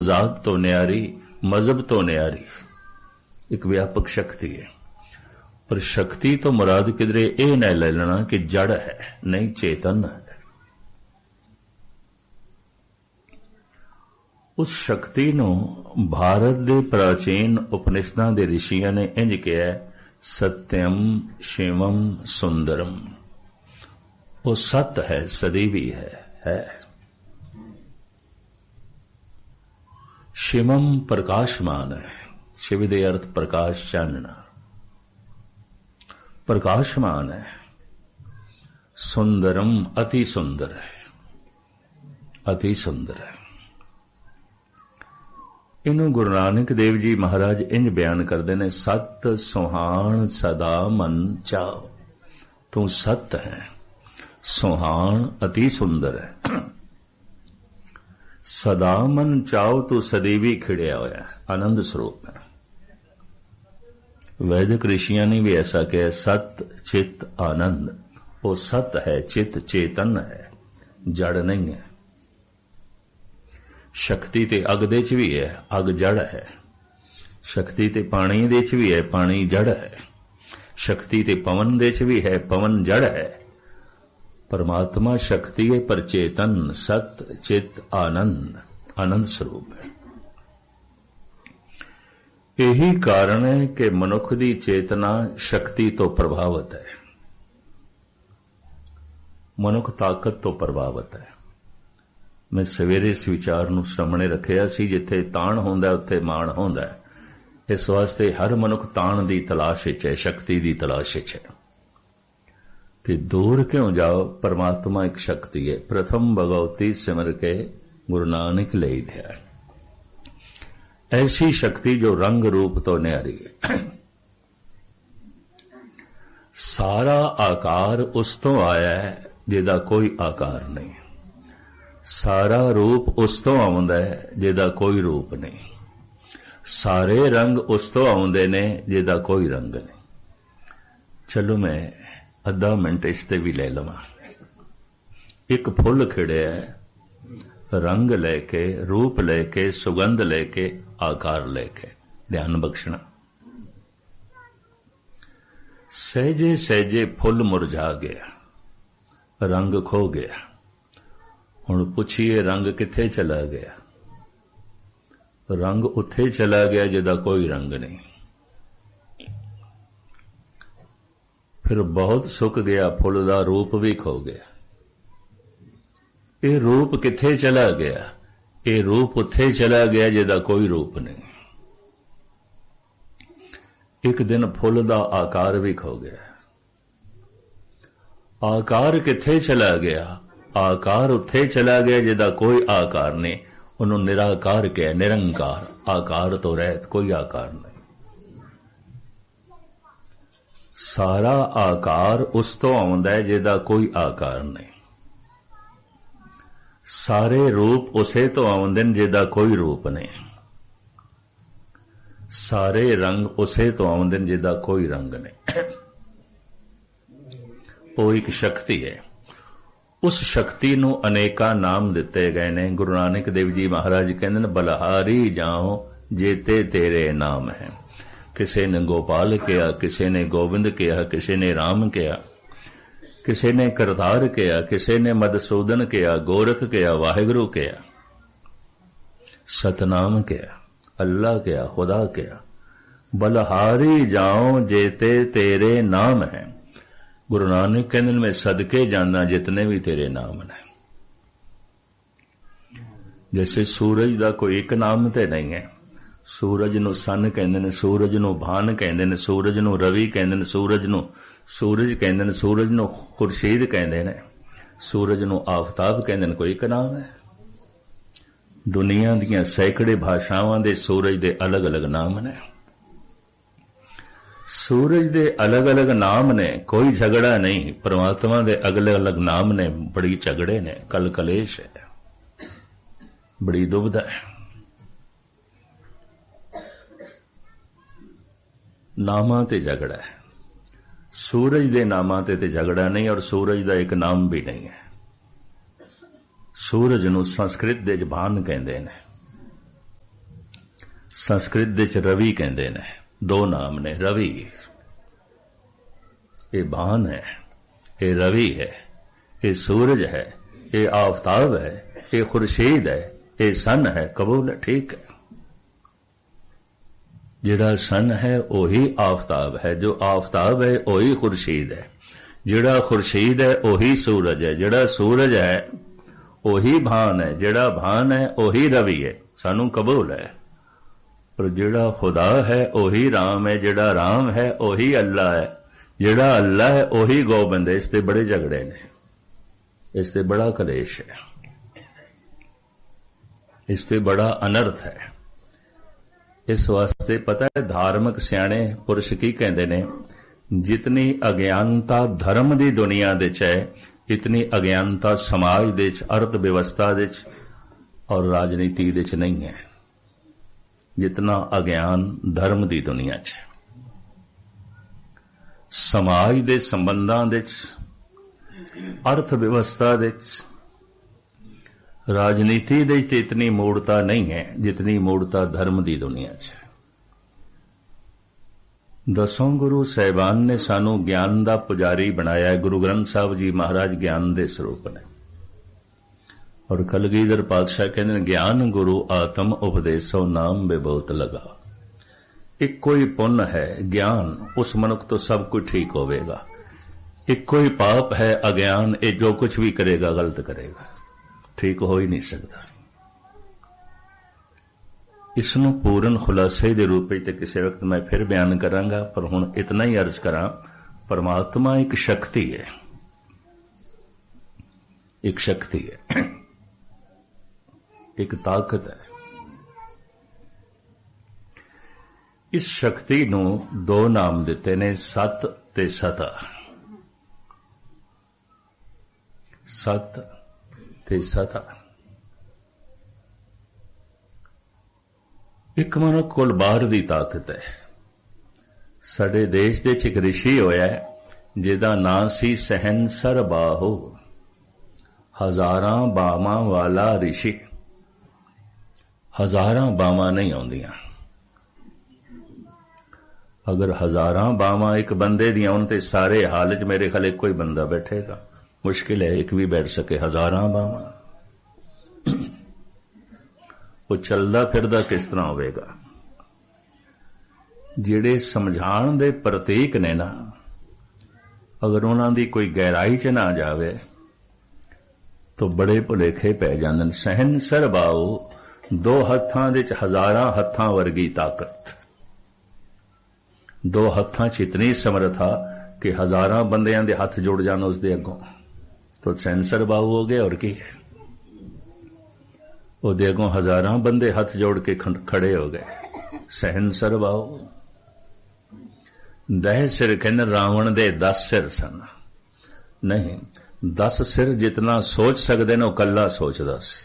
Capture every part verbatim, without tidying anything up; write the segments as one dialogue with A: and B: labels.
A: ਜ਼ਾਤ ਤੋਂ ਨਿਆਰੀ, ਮਜ਼ਹਬ ਤੋਂ ਨਿਆਰੀ, ਇੱਕ ਵਿਆਪਕ ਸ਼ਕਤੀ ਹੈ। ਪਰ ਸ਼ਕਤੀ ਤੋਂ ਮੁਰਾਦ ਕਿਧਰੇ ਇਹ ਨਾ ਲੈ ਲੈਣਾ ਕਿ ਜੜ ਹੈ, ਨਹੀਂ, ਚੇਤਨ ਹੈ। ਉਸ ਸ਼ਕਤੀ ਨੂੰ ਭਾਰਤ ਦੇ ਪ੍ਰਾਚੀਨ ਉਪਨਿਸ਼ਦਾਂ ਦੇ ਰਿਸ਼ੀਆਂ ਨੇ ਇੰਜ ਕਿਹਾ, ਸਤਿਅਮ ਸ਼ਿਵਮ ਸੁੰਦਰਮ। ਉਹ ਸਤ ਹੈ, ਸਦੀਵੀ ਹੈ ਹੈ ਸ਼ਿਵਮ ਪ੍ਰਕਾਸ਼ਮਾਨ ਹੈ। ਸ਼ਿਵ ਦੇ ਅਰਥ ਪ੍ਰਕਾਸ਼, ਚਾਨਣਾ, ਪ੍ਰਕਾਸ਼ਮਾਨ ਹੈ। ਸੁੰਦਰਮ ਅਤੀ ਸੁੰਦਰ ਹੈ, ਅਤੀ ਸੁੰਦਰ ਹੈ। ਇਹਨੂੰ ਗੁਰੂ ਨਾਨਕ ਦੇਵ ਜੀ ਮਹਾਰਾਜ ਇੰਜ ਬਿਆਨ ਕਰਦੇ ਨੇ, ਸਤ ਸੁਹਾਣ ਸਦਾ ਮਨ ਚਾਓ। ਤੂੰ ਸਤ ਹੈ, ਸੁਹਾਣ ਅਤੀ ਸੁੰਦਰ ਹੈ, ਸਦਾ ਮਨ ਚਾਓ, ਤੂੰ ਸਦੀਵੀ ਖਿੜਿਆ ਹੋਇਆ, ਆਨੰਦ ਸਰੂਪ ਹੈ। ਵੈਦਿਕ ਰਿਸ਼ੀਆਂ ਨੇ ਵੀ ਐਸਾ ਕਿਹਾ, ਸਤ ਚਿਤ ਆਨੰਦ। ਉਹ ਸਤ ਹੈ, ਚਿਤ ਚੇਤਨ ਹੈ, ਜੜ ਨਹੀਂ ਹੈ। ਸ਼ਕਤੀ ਤੇ ਅਗ ਦੇ ਚ ਵੀ ਹੈ, ਅਗ ਜੜ ਹੈ। ਸ਼ਕਤੀ ਤੇ ਪਾਣੀ ਦੇ ਚ ਵੀ ਹੈ, ਪਾਣੀ ਜੜ ਹੈ। ਸ਼ਕਤੀ ਤੇ ਪਵਨ ਦੇ ਚ ਵੀ ਹੈ, ਪਵਨ ਜੜ ਹੈ। परमात्मा शक्ति है पर चेतन, सत चित आनंद, आनंद स्वरूप है। यही कारण है कि मनुख की चेतना शक्ति तो प्रभावित है, मनुख ताकत तो प्रभावित है। मैं सवेरे इस विचार नूं सामने रखिया सी, जिथे ताण होंदा उत्थे मान होंदा है। इस वास्ते हर मनुख ताण की तलाश विच है, शक्ति की तलाश विच है। ते दूर क्यों जाओ, परमात्मा एक शक्ति है। प्रथम भगवती सिमर के गुरु नानक ले दिया, ऐसी शक्ति जो रंग रूप तो न्यारी है। सारा आकार उस तो आया है जिहदा कोई आकार नहीं, सारा रूप उस तो आउंदा है जिहदा कोई रूप नहीं, सारे रंग उस तो आउंदे ने जिहदा कोई रंग नहीं। चलो मैं अद्धा मिनट इस ते भी ले लवां। एक फुल खिड़िया है, रंग लेके, रूप लेके, सुगंध लेके, आकार लेके, ध्यान बख्शना। सहजे सहजे फुल मुरझा गया, रंग खो गया। हुण पुछिए रंग किथे चला गया? रंग उत्थे चला गया जिहदा कोई रंग नहीं। फिर बहुत सुक गया, फुल दा रूप भी खो गया। ये रूप किथे चला गया? ये रूप उत्थे चला गया जिहदा कोई रूप नहीं। एक दिन फुल दा आकार भी खो गया। आकार किथे चला गया? आकार उत्थे चला गया जिहदा कोई आकार नहीं। उन्होंने निराकार कहा, निरंकार। आकार तो रहत, कोई आकार नहीं। सारा आकार उस तो आउंदा है जिहदा कोई आकार नहीं। सारे रूप उसे तो आउंदे ने जिहदा कोई रूप नहीं। सारे रंग उसे तो आउंदे ने जिहदा कोई रंग नहीं। वो एक शक्ति है। उस शक्ति नूं अनेका नाम दिते गए ने। गुरु नानक देव जी महाराज कहंदे ने, बलहारी जाओ जेते तेरे नाम है। किसी ने गोपाल किया, किसी ने गोविंद किया, किसी ने राम किया, किसी ने करतार किया, किसी ने मधुसूदन किया, गोरख किया, वाहिगुरु किया, सतनाम किया, अल्लाह किया, खुदा किया। बलहारी जाओ जेते तेरे नाम है। गुरु नानक कहते मैं सदके जाना जितने भी तेरे नाम ने। जैसे सूरज का कोई एक नाम तो नहीं है। सूरज नूं सन कहंदे ने, सूरज नूं भान कहंदे ने, सूरज नूं रवि कहंदे ने, सूरज नूं सूरज कहंदे ने, सूरज नूं खुर्शीद कहंदे ने, सूरज नूं आफताब कहंदे ने। कोई एक नाम है? दुनिया दीयां सैकड़े भाषावां दे सूरज दे अलग अलग नाम ने। सूरज दे अलग अलग नाम ने, कोई झगड़ा नहीं। परमात्मा दे अलग अलग नाम ने, बड़ी झगड़े ने, कल कलेश है, बड़ी दुविधा है। नामां ते झगड़ा है। सूरज दे नामां ते ते झगड़ा नहीं, और सूरज दा एक नाम भी नहीं है। सूरज नूं संस्कृत दे भान कहंदे ने, ਸੰਸਕ੍ਰਿਤ ਦੇ ਚ ਰਵੀ ਕਹਿੰਦੇ ਨੇ, ਦੋ ਨਾਮ ਨੇ। ਰਵੀ ਇਹ ਬਾਨ ਹੈ, ਇਹ ਰਵੀ ਹੈ, ਇਹ ਸੂਰਜ ਹੈ, ਇਹ ਆਫਤਾਬ ਹੈ, ਇਹ ਖੁਰਸ਼ੀਦ ਹੈ, ਇਹ ਸਨ ਹੈ। ਕਬੂਲ ਹੈ, ਠੀਕ ਹੈ। ਜਿਹੜਾ ਸਨ ਹੈ ਉਹੀ ਆਫਤਾਬ ਹੈ, ਜੋ ਆਫਤਾਬ ਹੈ ਉਹੀ ਖੁਰਸ਼ੀਦ ਹੈ, ਜਿਹੜਾ ਖੁਰਸ਼ੀਦ ਹੈ ਉਹੀ ਸੂਰਜ ਹੈ, ਜਿਹੜਾ ਸੂਰਜ ਹੈ ਉਹੀ ਭਾਨ ਹੈ, ਜਿਹੜਾ ਭਾਨ ਹੈ ਉਹੀ ਰਵੀ ਹੈ। ਸਾਨੂੰ ਕਬੂਲ ਹੈ। ਪਰ ਜਿਹੜਾ ਖੁਦਾ ਹੈ ਉਹੀ ਰਾਮ ਹੈ, ਜਿਹੜਾ ਰਾਮ ਹੈ ਉਹੀ ਅੱਲਾ ਹੈ, ਜਿਹੜਾ ਅੱਲਾ ਹੈ ਉਹੀ ਗੋਬਿੰਦ ਹੈ। ਇਸ ਤੇ ਬੜੇ ਝਗੜੇ ਨੇ, ਇਸ ਤੇ ਬੜਾ ਕਲੇਸ਼ ਹੈ, ਇਸ ਤੇ ਬੜਾ ਅਨਰਥ ਹੈ। ਇਸ ਵਾਸਤੇ ਪਤਾ ਹੈ ਧਾਰਮਿਕ ਸਿਆਣੇ ਪੁਰਸ਼ ਕੀ ਕਹਿੰਦੇ ਨੇ, ਜਿਤਨੀ ਅਗਿਆਨਤਾ ਧਰਮ ਦੀ ਦੁਨੀਆ ਦੇ ਚ ਹੈ, ਇਤਨੀ ਅਗਿਆਨਤਾ ਸਮਾਜ ਦੇ ਚ, ਅਰਥ ਵਿਵਸਥਾ ਦੇ ਚ ਔਰ ਰਾਜਨੀਤੀ ਦੇ ਚ ਨਹੀਂ ਹੈ, ਜਿਤਨਾ ਅਗਿਆਨ ਧਰਮ ਦੀ ਦੁਨੀਆ ਚ। ਸਮਾਜ ਦੇ ਸੰਬੰਧਾਂ ਦੇ ਚ, ਅਰਥ ਵਿਵਸਥਾ ਦੇ ਚ, ਰਾਜਨੀਤੀ ਦੇ ਚ ਇਤਨੀ ਮੂੜਤਾ ਨਹੀਂ ਹੈ ਜਿਤਨੀ ਮੂੜਤਾ ਧਰਮ ਦੀ ਦੁਨੀਆ ਚ। ਦਸੋਂ ਗੁਰੂ ਸਾਹਿਬਾਨ ਨੇ ਸਾਨੂੰ ਗਿਆਨ ਦਾ ਪੁਜਾਰੀ ਬਣਾਇਆ। ਗੁਰੂ ਗ੍ਰੰਥ ਸਾਹਿਬ ਜੀ ਮਹਾਰਾਜ ਗਿਆਨ ਦੇ ਸਰੂਪ ਨੇ, ਔਰ ਕਲਗੀਧਰ ਪਾਤਸ਼ਾਹ ਕਹਿੰਦੇ ਨੇ, ਗਿਆਨ ਗੁਰੂ ਆਤਮ ਉਪਦੇਸੋ ਨਾਮ ਬੇਬਹੁਤ ਲਗਾ। ਇੱਕੋ ਹੀ ਪੁੰਨ ਹੈ ਗਿਆਨ, ਉਸ ਮਨੁੱਖ ਤੋਂ ਸਭ ਕੁਝ ਠੀਕ ਹੋਵੇਗਾ। ਇੱਕੋ ਹੀ ਪਾਪ ਹੈ ਅਗਿਆਨ, ਇਹ ਜੋ ਕੁਝ ਵੀ ਕਰੇਗਾ ਗਲਤ ਕਰੇਗਾ, ਠੀਕ ਹੋ ਹੀ ਨਹੀਂ ਸਕਦਾ। ਇਸ ਨੂੰ ਪੂਰਨ ਖੁਲਾਸੇ ਦੇ ਰੂਪ ਵਿੱਚ ਤੇ ਕਿਸੇ ਵਕਤ ਮੈਂ ਫਿਰ ਬਿਆਨ ਕਰਾਂਗਾ, ਪਰ ਹੁਣ ਇਤਨਾ ਹੀ ਅਰਜ਼ ਕਰਾਂ, ਪਰਮਾਤਮਾ ਇੱਕ ਸ਼ਕਤੀ ਹੈ, ਇੱਕ ਸ਼ਕਤੀ ਹੈ, ਇੱਕ ਤਾਕਤ ਹੈ। ਇਸ ਸ਼ਕਤੀ ਨੂੰ ਦੋ ਨਾਮ ਦਿੱਤੇ ਨੇ, ਸਤ ਤੇ ਸਤਾ। ਸਤ ਤੇ ਸਤਾ। ਇੱਕ ਮਨੁੱਖ ਕੋਲ ਬਾਹਰ ਦੀ ਤਾਕਤ ਹੈ। ਸਾਡੇ ਦੇਸ਼ ਦੇ ਚ ਇੱਕ ਰਿਸ਼ੀ ਹੋਇਆ ਜਿਹਦਾ ਨਾਂ ਸੀ ਸਹਿਨਸਰ ਬਾਹੂ, ਹਜ਼ਾਰਾਂ ਬਾਵਾਂ ਵਾਲਾ ਰਿਸ਼ੀ। ਹਜ਼ਾਰਾਂ ਬਾਵਾਂ ਨਹੀਂ ਆਉਂਦੀਆਂ। ਅਗਰ ਹਜ਼ਾਰਾਂ ਬਾਵਾਂ ਇੱਕ ਬੰਦੇ ਦੀਆਂ ਹੋਣ ਤੇ ਸਾਰੇ ਹਾਲ ਚ ਮੇਰੇ ਖਿਆਲ ਇੱਕੋ ਹੀ ਬੰਦਾ ਬੈਠੇਗਾ। ਮੁਸ਼ਕਿਲ ਹੈ ਇੱਕ ਵੀ ਬੈਠ ਸਕੇ। ਹਜ਼ਾਰਾਂ ਬਾਵਾਂ, ਉਹ ਚੱਲਦਾ ਫਿਰਦਾ ਕਿਸ ਤਰ੍ਹਾਂ ਹੋਵੇਗਾ? ਜਿਹੜੇ ਸਮਝਾਉਣ ਦੇ ਪ੍ਰਤੀਕ ਨੇ ਨਾ, ਅਗਰ ਉਹਨਾਂ ਦੀ ਕੋਈ ਗਹਿਰਾਈ ਚ ਨਾ ਜਾਵੇ ਤਾਂ ਬੜੇ ਭੁਲੇਖੇ ਪੈ ਜਾਂਦੇ ਨੇ। ਸਹਿਨਸਰ ਬਾਹੂ, ਦੋ ਹੱਥਾਂ ਦੇ ਚ ਹਜ਼ਾਰਾਂ ਹੱਥਾਂ ਵਰਗੀ ਤਾਕਤ। ਦੋ ਹੱਥਾਂ ਚ ਇਤਨੀ ਸਮਰੱਥਾ ਕਿ ਹਜ਼ਾਰਾਂ ਬੰਦਿਆਂ ਦੇ ਹੱਥ ਜੁੜ ਜਾਣ ਉਸ ਦੇ ਅੱਗੋਂ, ਤਾਂ ਸਹਿਨਸਰ ਬਾਹੂ ਹੋ ਗਏ। ਔਰ ਕੀ ਹੈ? ਉਹਦੇ ਅੱਗੋਂ ਹਜ਼ਾਰਾਂ ਬੰਦੇ ਹੱਥ ਜੋੜ ਕੇ ਖੜੇ ਹੋ ਗਏ। ਸਹਿਨਸਰ ਬਾਹੂ। ਦਸ ਸਿਰ ਕਹਿੰਦੇ ਰਾਵਣ ਦੇ ਦਸ ਸਿਰ ਸਨ। ਨਹੀਂ, ਦਸ ਸਿਰ ਜਿਤਨਾ ਸੋਚ ਸਕਦੇ ਨੇ ਉਹ ਕੱਲਾ ਸੋਚਦਾ ਸੀ।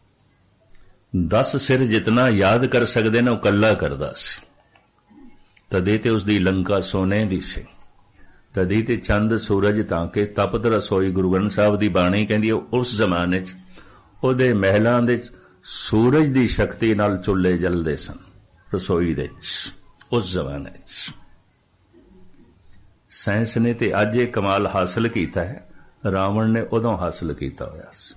A: ਦਸ ਸਿਰ ਜਿਤਨਾ ਯਾਦ ਕਰ ਸਕਦੇ ਨੇ ਉਹ ਕੱਲਾ ਕਰਦਾ ਸੀ। ਤਦੇ ਤੇ ਉਸਦੀ ਲੰਕਾ ਸੋਨੇ ਦੀ ਸੀ। ਤਦੇ ਤੇ ਚੰਦ ਸੂਰਜ ਤਾਂਕੇ ਤਪਤ ਰਸੋਈ। ਗੁਰੂ ਗ੍ਰੰਥ ਸਾਹਿਬ ਦੀ ਬਾਣੀ ਕਹਿੰਦੀ ਉਸ ਜ਼ਮਾਨੇ 'ਚ ਉਹਦੇ ਮਹਿਲਾਂ ਦੇ ਸੂਰਜ ਦੀ ਸ਼ਕਤੀ ਨਾਲ ਚੁੱਲ੍ਹੇ ਜਲਦੇ ਸਨ ਰਸੋਈ ਦੇ 'ਚ। ਉਸ ਜ਼ਮਾਨੇ 'ਚ ਸਾਇੰਸ ਨੇ ਤੇ ਅੱਜ ਇਹ ਕਮਾਲ ਹਾਸਲ ਕੀਤਾ ਹੈ, ਰਾਵਣ ਨੇ ਉਦੋਂ ਹਾਸਲ ਕੀਤਾ ਹੋਇਆ ਸੀ।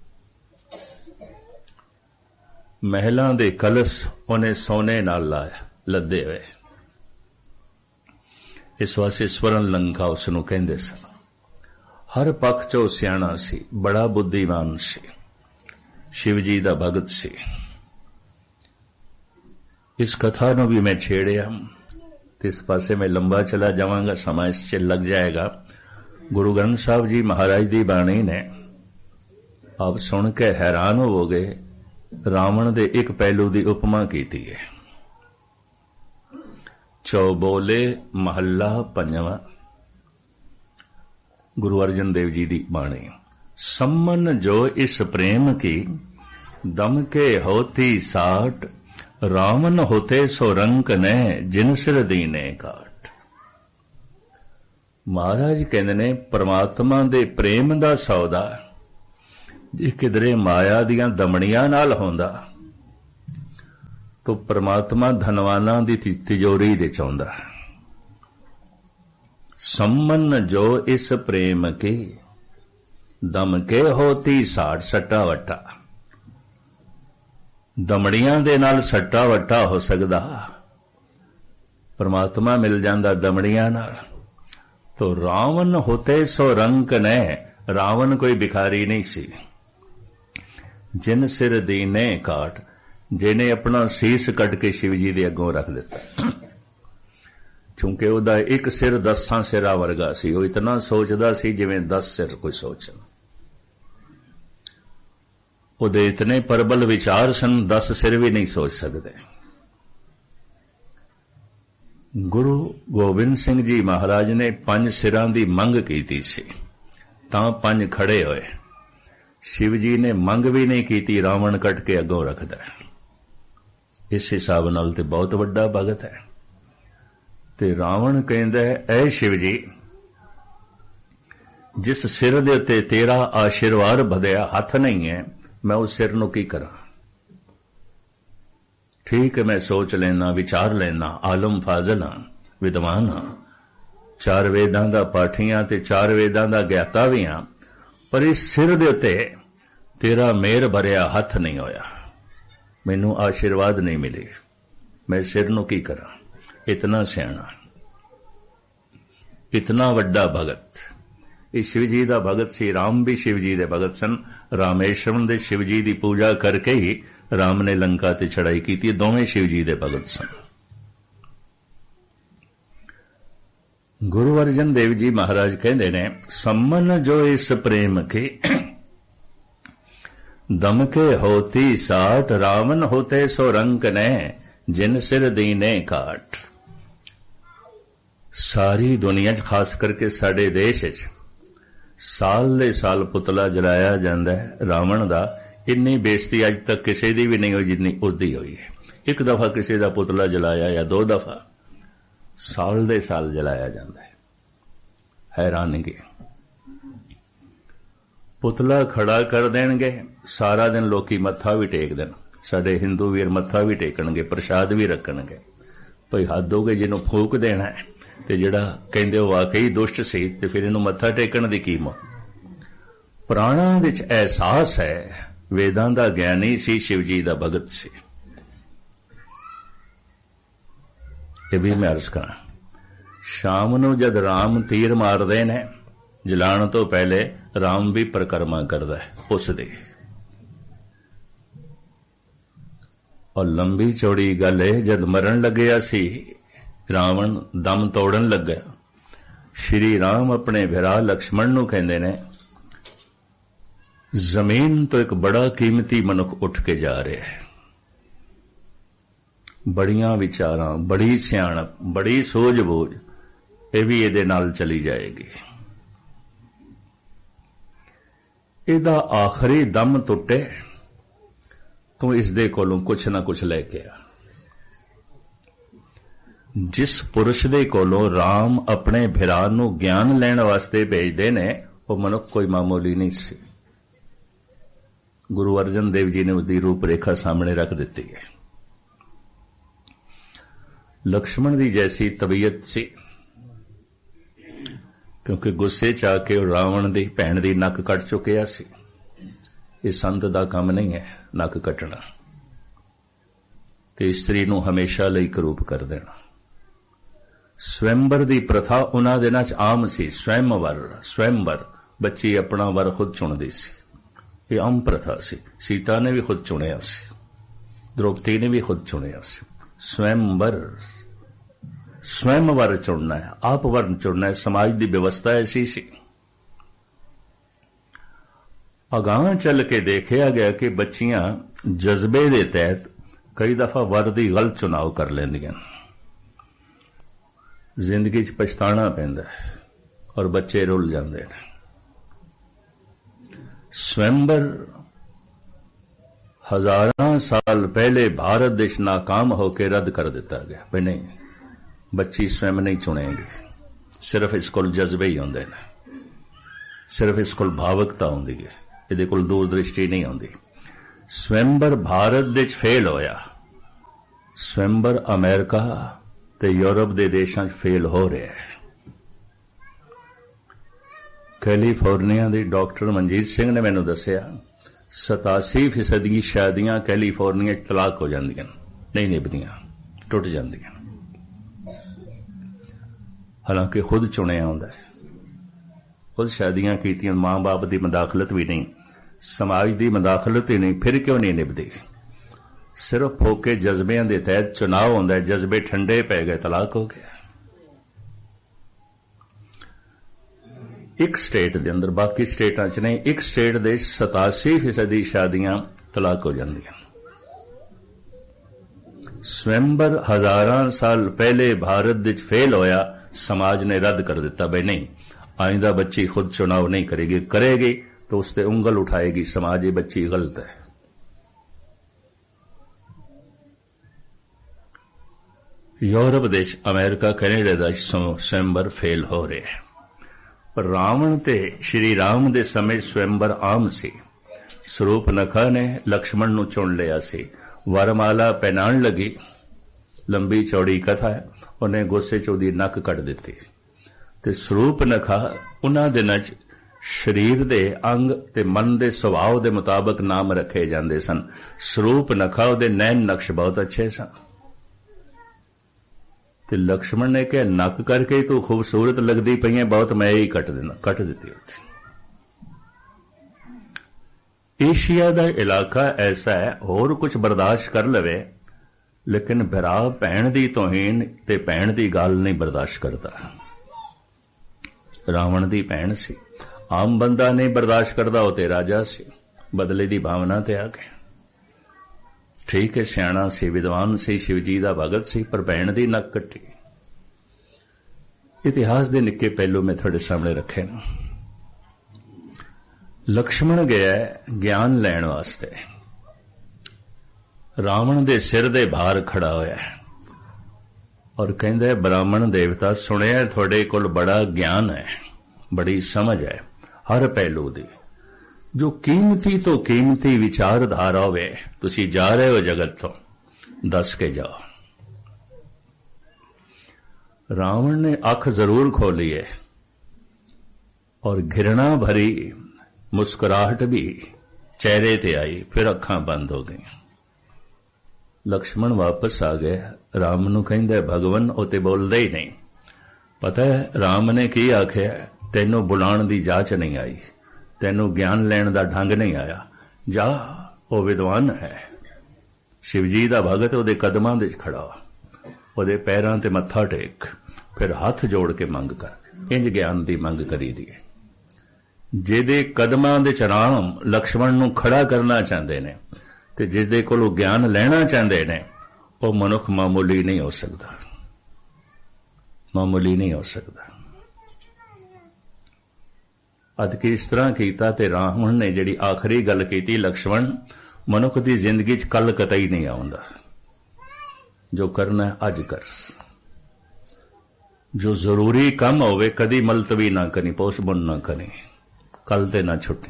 A: ਮਹਿਲਾਂ ਦੇ ਕਲਸ਼ ਉਹਨੇ ਸੋਨੇ ਨਾਲ ਲਾਇਆ, ਲੱਦੇ ਹੋਏ। ਇਸ ਵਾਸਤੇ ਸਵਰਨ ਲੰਕਾ ਉਸ ਨੂੰ ਕਹਿੰਦੇ ਸਨ। ਹਰ ਪੱਖ 'ਚ ਉਹ ਸਿਆਣਾ ਸੀ, ਬੜਾ ਬੁੱਧੀਮਾਨ ਸੀ, ਸ਼ਿਵ ਜੀ ਦਾ ਭਗਤ ਸੀ। ਇਸ ਕਥਾ ਨੂੰ ਵੀ ਮੈਂ ਛੇੜਿਆ ਤੇ ਇਸ ਪਾਸੇ ਮੈਂ ਲੰਬਾ ਚਲਾ ਜਾਵਾਂਗਾ, ਸਮਾਂ ਇਸ 'ਚ ਲੱਗ ਜਾਏਗਾ। ਗੁਰੂ ਗ੍ਰੰਥ ਸਾਹਿਬ ਜੀ ਮਹਾਰਾਜ ਦੀ ਬਾਣੀ ਨੇ ਆਪ ਸੁਣ ਕੇ ਹੈਰਾਨ ਹੋਵੋਗੇ, ਰਾਵਣ ਦੇ ਇੱਕ ਪਹਿਲੂ ਦੀ ਉਪਮਾ ਕੀਤੀ ਹੈ। ਚੌਬੋਲੇ ਮਹੱਲਾ ਪੰਜਵਾਂ, ਗੁਰੂ ਅਰਜਨ ਦੇਵ ਜੀ ਦੀ ਬਾਣੀ। ਸੰਮਨ ਜੋ ਇਸ ਪ੍ਰੇਮ ਕੀ, ਦਮ ਕੇ ਹੋਤੀ ਸਾਟ, ਰਾਵਣ ਹੋਤੇ ਸੋ ਰੰਕ ਨੇ, ਜਿਨ ਸਿਰ ਦੀਨੇ ਕਾਟ। ਮਹਾਰਾਜ ਕਹਿੰਦੇ ਨੇ ਪਰਮਾਤਮਾ ਦੇ ਪ੍ਰੇਮ ਦਾ ਸੌਦਾ ਜੇ ਕਿਧਰੇ ਮਾਇਆ ਦੀਆਂ ਦਮਣੀਆਂ ਨਾਲ ਹੁੰਦਾ तो परमात्मा धनवाना दी तिजोरी दे चाहुंदा। सम्मन जो इस प्रेम की दम के होती साठ सट्टा वट्टा। दमड़ियां दे नाल सट्टा वट्टा हो सकदा, परमात्मा मिल जांदा दमड़ियां नाल। तो रावण होते सो रंक ने, रावण कोई भिखारी नहीं सी। जिन सिर दीने काट, जिन्हें अपना सीस कट के शिव जी दे अगों रख दिता। चूंकि उहदा एक सिर दसां सिरा वर्गा सी, वो इतना सोचदा सी जिवें दस सिर कोई सोचन। उहदे इतने प्रबल विचार सन, दस सिर भी नहीं सोच सकते। गुरु गोबिंद सिंह जी महाराज ने पंज सिरां दी मंग कीती सी, तां पंज खड़े होए। शिव जी ने मंग भी नहीं कीती, रावण कट के अगों रखदा। इस हिसाब नाल ते बहुत वड्डा भगत है। ते रावण कहंदा है, ऐ शिव जी, जिस सिर दे उत्ते तेरा आशीर्वाद भदिया हथ नहीं है, मैं उस सिर नूं की करां। ठीक है, मैं सोच लेना, विचार लेना, आलम फाजल हां, विद्वान हां, चार वेदां दा पाठी हां ते चार वेदां दा ज्ञाता भी हां, पर इस सिर दे उत्ते तेरा मेहर भरिया हथ नहीं होया, मैनू आशीर्वाद नहीं मिले, मैं सिर नूं की करां। इतना सियाणा, इतना वड्डा भगत। ये शिव जी दा भगत सी। राम भी शिव जी दे भगत सन। रामेश्वरम दे शिव जी दी पूजा करके ही राम ने लंका ते चढ़ाई की। दोवें शिव जी दे भगत सन। गुरु अर्जन देव जी महाराज कहते ने, सम्मन जो इस प्रेम के दम के होती साठ, रावण होते सो रंक ने, जिन सिर दीने काट। सारी दुनिया च, खास करके साडे देश च साल दे साल पुतला जलाया जांदा है रावण दा। इन्नी बेइज्जती अज तक किसी दी भी नहीं हुई जिन्नी उहदी हुई है। एक दफा किसी दा पुतला जलाया या दो दफा, साल दे साल जलाया जाता है। हैरानगी। पुतला खड़ा कर देंगे, सारा दिन लोकी मत्था भी टेक देन। साडे हिंदू वीर मत्था भी टेकणगे, प्रसाद भी रखणगे। भई हद हो गई, जिन्हों फूक देना है ते जिहड़ा कहंदे हो वाकई दुष्ट सी, ते फिर इहनूं मत्था टेकण दी की मोह। प्राणां विच एहसास है, वेदां दा ज्ञानी सी, शिव जी दा भगत सी। ये भी मैं अर्ज करा, शाम नूं जद राम तीर मारदे ने, जलाण तो पहले राम भी परिक्रमा करदा है उस दी। और लंबी चौड़ी गल है, जद मरण लगया सी रावण, दम तोड़न लगा, श्री राम अपने भिरा लक्ष्मण नूं कहंदे ने, जमीन तो एक बड़ा कीमती मनुख उठ के जा रहा है। बड़ियां विचारां, बड़ी सियाणप, बड़ी सूझबूझ, ये भी इहदे नाल चली जाएगी। इहदा आखिरी दम टुटे तो इसदे कोलों कुछ ना कुछ लैके आ। जिस पुरुष दे कोलों राम अपने भिरा नूं ज्ञान लैण वास्ते भेजदे ने, वो मनुख कोई मामूली नहीं सी। गुरु अर्जन देव जी ने उसकी रूपरेखा सामने रख दी है। लक्ष्मण दी जैसी तबीयत सी, क्योंकि गुस्से च आके रावण दी भैण दी नक कट चुकिया सी। ये संत दा काम नहीं है नक कटना, ते स्त्री नूं हमेशा लई करूप कर देना। स्वयंवर दी प्रथा उन्हां दिनां च आम सी। स्वयंवर, स्वयंवर, बच्ची अपना वर खुद चुनदी सी। ये आम प्रथा सी। सीता ने भी खुद चुनिया सी, द्रौपदी ने भी खुद चुनिया सी। स्वयंवर, स्वयं वर चुनना है, आप वर चुनना है। समाज की व्यवस्था ऐसी सी। अगां चल के देखा गया कि बच्चियां जज्बे के तहत कई दफा वर की गलत चुनाव कर लेंदियां, जिंदगी च पछताना पैंदा है और बच्चे रुल जाते हैं। स्वयंवर हजारां साल पहले भारत देश नाकाम होकर रद्द कर दिता गया। भाई नहीं, बच्ची स्वयं नहीं चुनेगी, सिर्फ इस कोल जज्बे ही होंदे ने, सिर्फ इस कोल भावुकता होंदी है, इहदे कोल दूरदृष्टि नहीं होंदी। स्वयंवर भारत विच फेल होया, ਸਵੈੰਬਰ ਅਮਰੀਕਾ ਤੇ ਯੂਰਪ ਦੇ ਦੇਸ਼ਾਂ 'ਚ ਫੇਲ ਹੋ ਰਿਹਾ ਹੈ। ਕੈਲੀਫੋਰਨੀਆ ਦੇ ਡਾਕਟਰ ਮਨਜੀਤ ਸਿੰਘ ਨੇ ਮੈਨੂੰ ਦੱਸਿਆ ਸਤਾਸੀ ਫੀਸਦੀ ਸ਼ਾਦੀਆਂ ਕੈਲੀਫੋਰਨੀਆ 'ਚ ਤਲਾਕ ਹੋ ਜਾਂਦੀਆਂ, ਨਹੀਂ ਨਿਭਦੀਆਂ, ਟੁੱਟ ਜਾਂਦੀਆਂ। ਹਾਲਾਂਕਿ ਖੁਦ ਚੁਣਿਆ ਹੁੰਦਾ ਹੈ, ਖੁਦ ਸ਼ਾਦੀਆਂ ਕੀਤੀਆਂ, ਮਾਂ ਬਾਪ ਦੀ ਮਦਾਖਲਤ ਵੀ ਨਹੀਂ, ਸਮਾਜ ਦੀ ਮਦਾਖਲਤ ਹੀ ਨਹੀਂ, ਫਿਰ ਕਿਉਂ ਨਹੀਂ ਨਿਭਦੀ? ਸਿਰਫ ਫੋਕੇ ਜਜ਼ਬਿਆਂ ਦੇ ਤਹਿਤ ਚੁਣਾਵ ਹੁੰਦਾ, ਜਜ਼ਬੇ ਠੰਡੇ ਪੈ ਗਏ, ਤਲਾਕ ਹੋ ਗਿਆ। ਇੱਕ ਸਟੇਟ ਦੇ ਅੰਦਰ, ਬਾਕੀ ਸਟੇਟਾਂ 'ਚ ਨਹੀਂ, ਇੱਕ ਸਟੇਟ ਦੇ ਸਤਾਸੀ ਫੀਸਦੀ ਸ਼ਾਦੀਆਂ ਤਲਾਕ ਹੋ ਜਾਂਦੀਆਂ। ਸਵੈੰਬਰ ਹਜ਼ਾਰਾਂ ਸਾਲ ਪਹਿਲੇ ਭਾਰਤ ਵਿੱਚ ਫੇਲ ਹੋਇਆ, ਸਮਾਜ ਨੇ ਰੱਦ ਕਰ ਦਿੱਤਾ, ਬਈ ਨਹੀਂ, ਆਇੰਦਾ ਬੱਚੀ खुद चुनाव नहीं करेगी, करेगी तो उस पर उंगल उठाएगी, समाज ये बच्ची गलत है। यूरोप देश अमेरिका कैनेडा ਦਾ ਸਵੈੰਬਰ ਫੇਲ ਹੋ ਰਿਹਾ ਹੈ, ਪਰ ਰਾਵਣ ਤੇ ਸ਼੍ਰੀ ਰਾਮ ਦੇ ਸਮੇਂ ਸਵੈੰਬਰ ਆਮ ਸੀ। ਸਰੂਪਨਖਾ ਨੇ ਲਕਸ਼ਮਣ ਨੂੰ ਚੁਣ ਲਿਆ ਸੀ, ਵਰਮਾਲਾ ਪਹਿਨਾਉਣ ਲੱਗੀ, ਲੰਬੀ ਚੌੜੀ ਕਥਾ ਹੈ, ਉਹਨੇ ਗੁੱਸੇ 'ਚ ਉਹਦੀ ਨੱਕ ਕੱਟ ਦਿੱਤੀ। ਤੇ ਸਰੂਪਨਖਾ ਉਹਨਾਂ ਦਿਨਾਂ 'ਚ ਸਰੀਰ ਦੇ ਅੰਗ ਤੇ ਮਨ ਦੇ ਸੁਭਾਅ ਦੇ ਮੁਤਾਬਕ ਨਾਮ ਰੱਖੇ ਜਾਂਦੇ ਸਨ। ਸਰੂਪਨਖਾ ਉਹਦੇ ਨੈਣ ਨਕਸ਼ ਬਹੁਤ ਅੱਛੇ ਸਨ, ਤੇ ਲਕਸ਼ਮਣ ਨੇ ਕਿਹਾ ਨੱਕ ਕਰਕੇ ਤੂੰ ਖੂਬਸੂਰਤ ਲੱਗਦੀ ਪਈ ਹੈ, ਬਹੁਤ ਮੈਂ ਹੀ ਕੱਟ ਦੇਣਾ, ਕੱਟ ਦਿੱਤੀ ਉੱਥੇ। ਏਸ਼ੀਆ ਦਾ ਇਲਾਕਾ ਐਸਾ ਹੈ, ਹੋਰ ਕੁਝ ਬਰਦਾਸ਼ਤ ਕਰ ਲਵੇ, ਲੇਕਿਨ ਭਰਾ ਭੈਣ ਦੀ ਤੋਹੀਨ ਤੇ ਭੈਣ ਦੀ ਗੱਲ ਨਹੀਂ ਬਰਦਾਸ਼ਤ ਕਰਦਾ। ਰਾਵਣ ਦੀ ਭੈਣ ਸੀ, ਆਮ ਬੰਦਾ ਨਹੀਂ ਬਰਦਾਸ਼ਤ ਕਰਦਾ, ਉਹ ਤੇ ਰਾਜਾ ਸੀ, ਬਦਲੇ ਦੀ ਭਾਵਨਾ ਤੇ ਆ ਗਿਆ। ਠੀਕ ਹੈ, ਸਿਆਣਾ ਸੀ, ਵਿਦਵਾਨ ਸੀ, ਸ਼ਿਵਜੀ ਦਾ ਭਗਤ ਸੀ, ਪਰ ਭੈਣ ਦੀ ਨੱਕ ਕੱਟੀ। ਇਤਿਹਾਸ ਦੇ ਨਿੱਕੇ ਪਹਿਲੂ ਮੈਂ ਤੁਹਾਡੇ ਸਾਹਮਣੇ ਰੱਖੇ ਨੇ। ਲਕਸ਼ਮਣ ਗਿਆ ਗਿਆਨ ਲੈਣ ਵਾਸਤੇ, ਰਾਵਣ ਦੇ ਸਿਰ ਦੇ ਭਾਰ ਖੜਾ ਹੋਇਆ ਔਰ ਕਹਿੰਦਾ ਬ੍ਰਾਹਮਣ ਦੇਵਤਾ, ਸੁਣਿਆ ਤੁਹਾਡੇ ਕੋਲ ਬੜਾ ਗਿਆਨ ਹੈ, ਬੜੀ ਸਮਝ ਹੈ ਹਰ ਪਹਿਲੂ ਦੀ, ਜੋ ਕੀਮਤੀ ਤੋਂ ਕੀਮਤੀ ਵਿਚਾਰਧਾਰਾ ਹੋਵੇ, ਤੁਸੀਂ ਜਾ ਰਹੇ ਹੋ ਜਗਤ ਤੋਂ, ਦੱਸ ਕੇ ਜਾਓ। ਰਾਵਣ ਨੇ ਅੱਖ ਜ਼ਰੂਰ ਖੋਲੀ ਹੈ ਔਰ ਘਿਰਣਾ ਭਰੀ ਮੁਸਕਰਾਹਟ ਵੀ ਚਿਹਰੇ ਤੇ ਆਈ, ਫਿਰ ਅੱਖਾਂ ਬੰਦ ਹੋ ਗਈਆਂ। ਲਕਸ਼ਮਣ ਵਾਪਸ ਆ ਗਏ, ਰਾਮ ਨੂੰ ਕਹਿੰਦਾ ਭਗਵਾਨ, ਉਹ ਤੇ ਬੋਲਦੇ ਹੀ ਨਹੀਂ। ਪਤਾ ਹੈ ਰਾਮ ਨੇ ਕੀ ਆਖਿਆ? ਤੈਨੂੰ ਬੁਲਾਉਣ ਦੀ ਜਾਚ ਨਹੀਂ ਆਈ, ਤੈਨੂੰ ਗਿਆਨ ਲੈਣ ਦਾ ਢੰਗ ਨਹੀਂ ਆਇਆ, ਜਾ, ਉਹ ਵਿਦਵਾਨ ਹੈ, ਸ਼ਿਵਜੀ ਦਾ ਭਗਤ, ਉਹਦੇ ਕਦਮਾਂ ਦੇ ਵਿੱਚ ਖੜਾ, ਉਹਦੇ ਪੈਰਾਂ ਤੇ ਮੱਥਾ ਟੇਕ, ਫਿਰ ਹੱਥ ਜੋੜ ਕੇ ਮੰਗ ਕਰ। ਇੰਜ ਗਿਆਨ ਦੀ ਮੰਗ ਕਰੀ ਦੀ ਹੈ। ਜਿਹਦੇ ਕਦਮਾਂ ਦੇ ਚ ਰਾਮ ਲਕਸ਼ਮਣ ਨੂੰ ਖੜਾ ਕਰਨਾ ਚਾਹੁੰਦੇ ਨੇ ਤੇ ਜਿਹਦੇ ਕੋਲੋਂ ਗਿਆਨ ਲੈਣਾ ਚਾਹੁੰਦੇ ਨੇ, ਉਹ ਮਨੁੱਖ ਮਾਮੂਲੀ ਨਹੀਂ ਹੋ ਸਕਦਾ, ਮਾਮੂਲੀ ਨਹੀਂ ਹੋ ਸਕਦਾ। ਅੱਜ ਕਿ ਇਸ ਤਰ੍ਹਾਂ ਕੀਤਾ ਤੇ ਰਾਵਣ ਨੇ ਜਿਹੜੀ ਆਖਰੀ ਗੱਲ ਕੀਤੀ, ਲਕਸ਼ਮਣ, ਮਨੁੱਖ ਦੀ ਜ਼ਿੰਦਗੀ 'ਚ ਕੱਲ ਕਤਈ ਨਹੀਂ ਆਉਂਦਾ, ਜੋ ਕਰਨਾ ਅੱਜ ਕਰ, ਜੋ ਜ਼ਰੂਰੀ ਕੰਮ ਹੋਵੇ ਕਦੀ ਮਲਤਵੀ ਨਾ ਕਰੀ, ਪੋਸਟਪੋਨ ਨਾ ਕਰੀ, ਕੱਲ ਤੇ ਨਾ ਛੁੱਟੀ।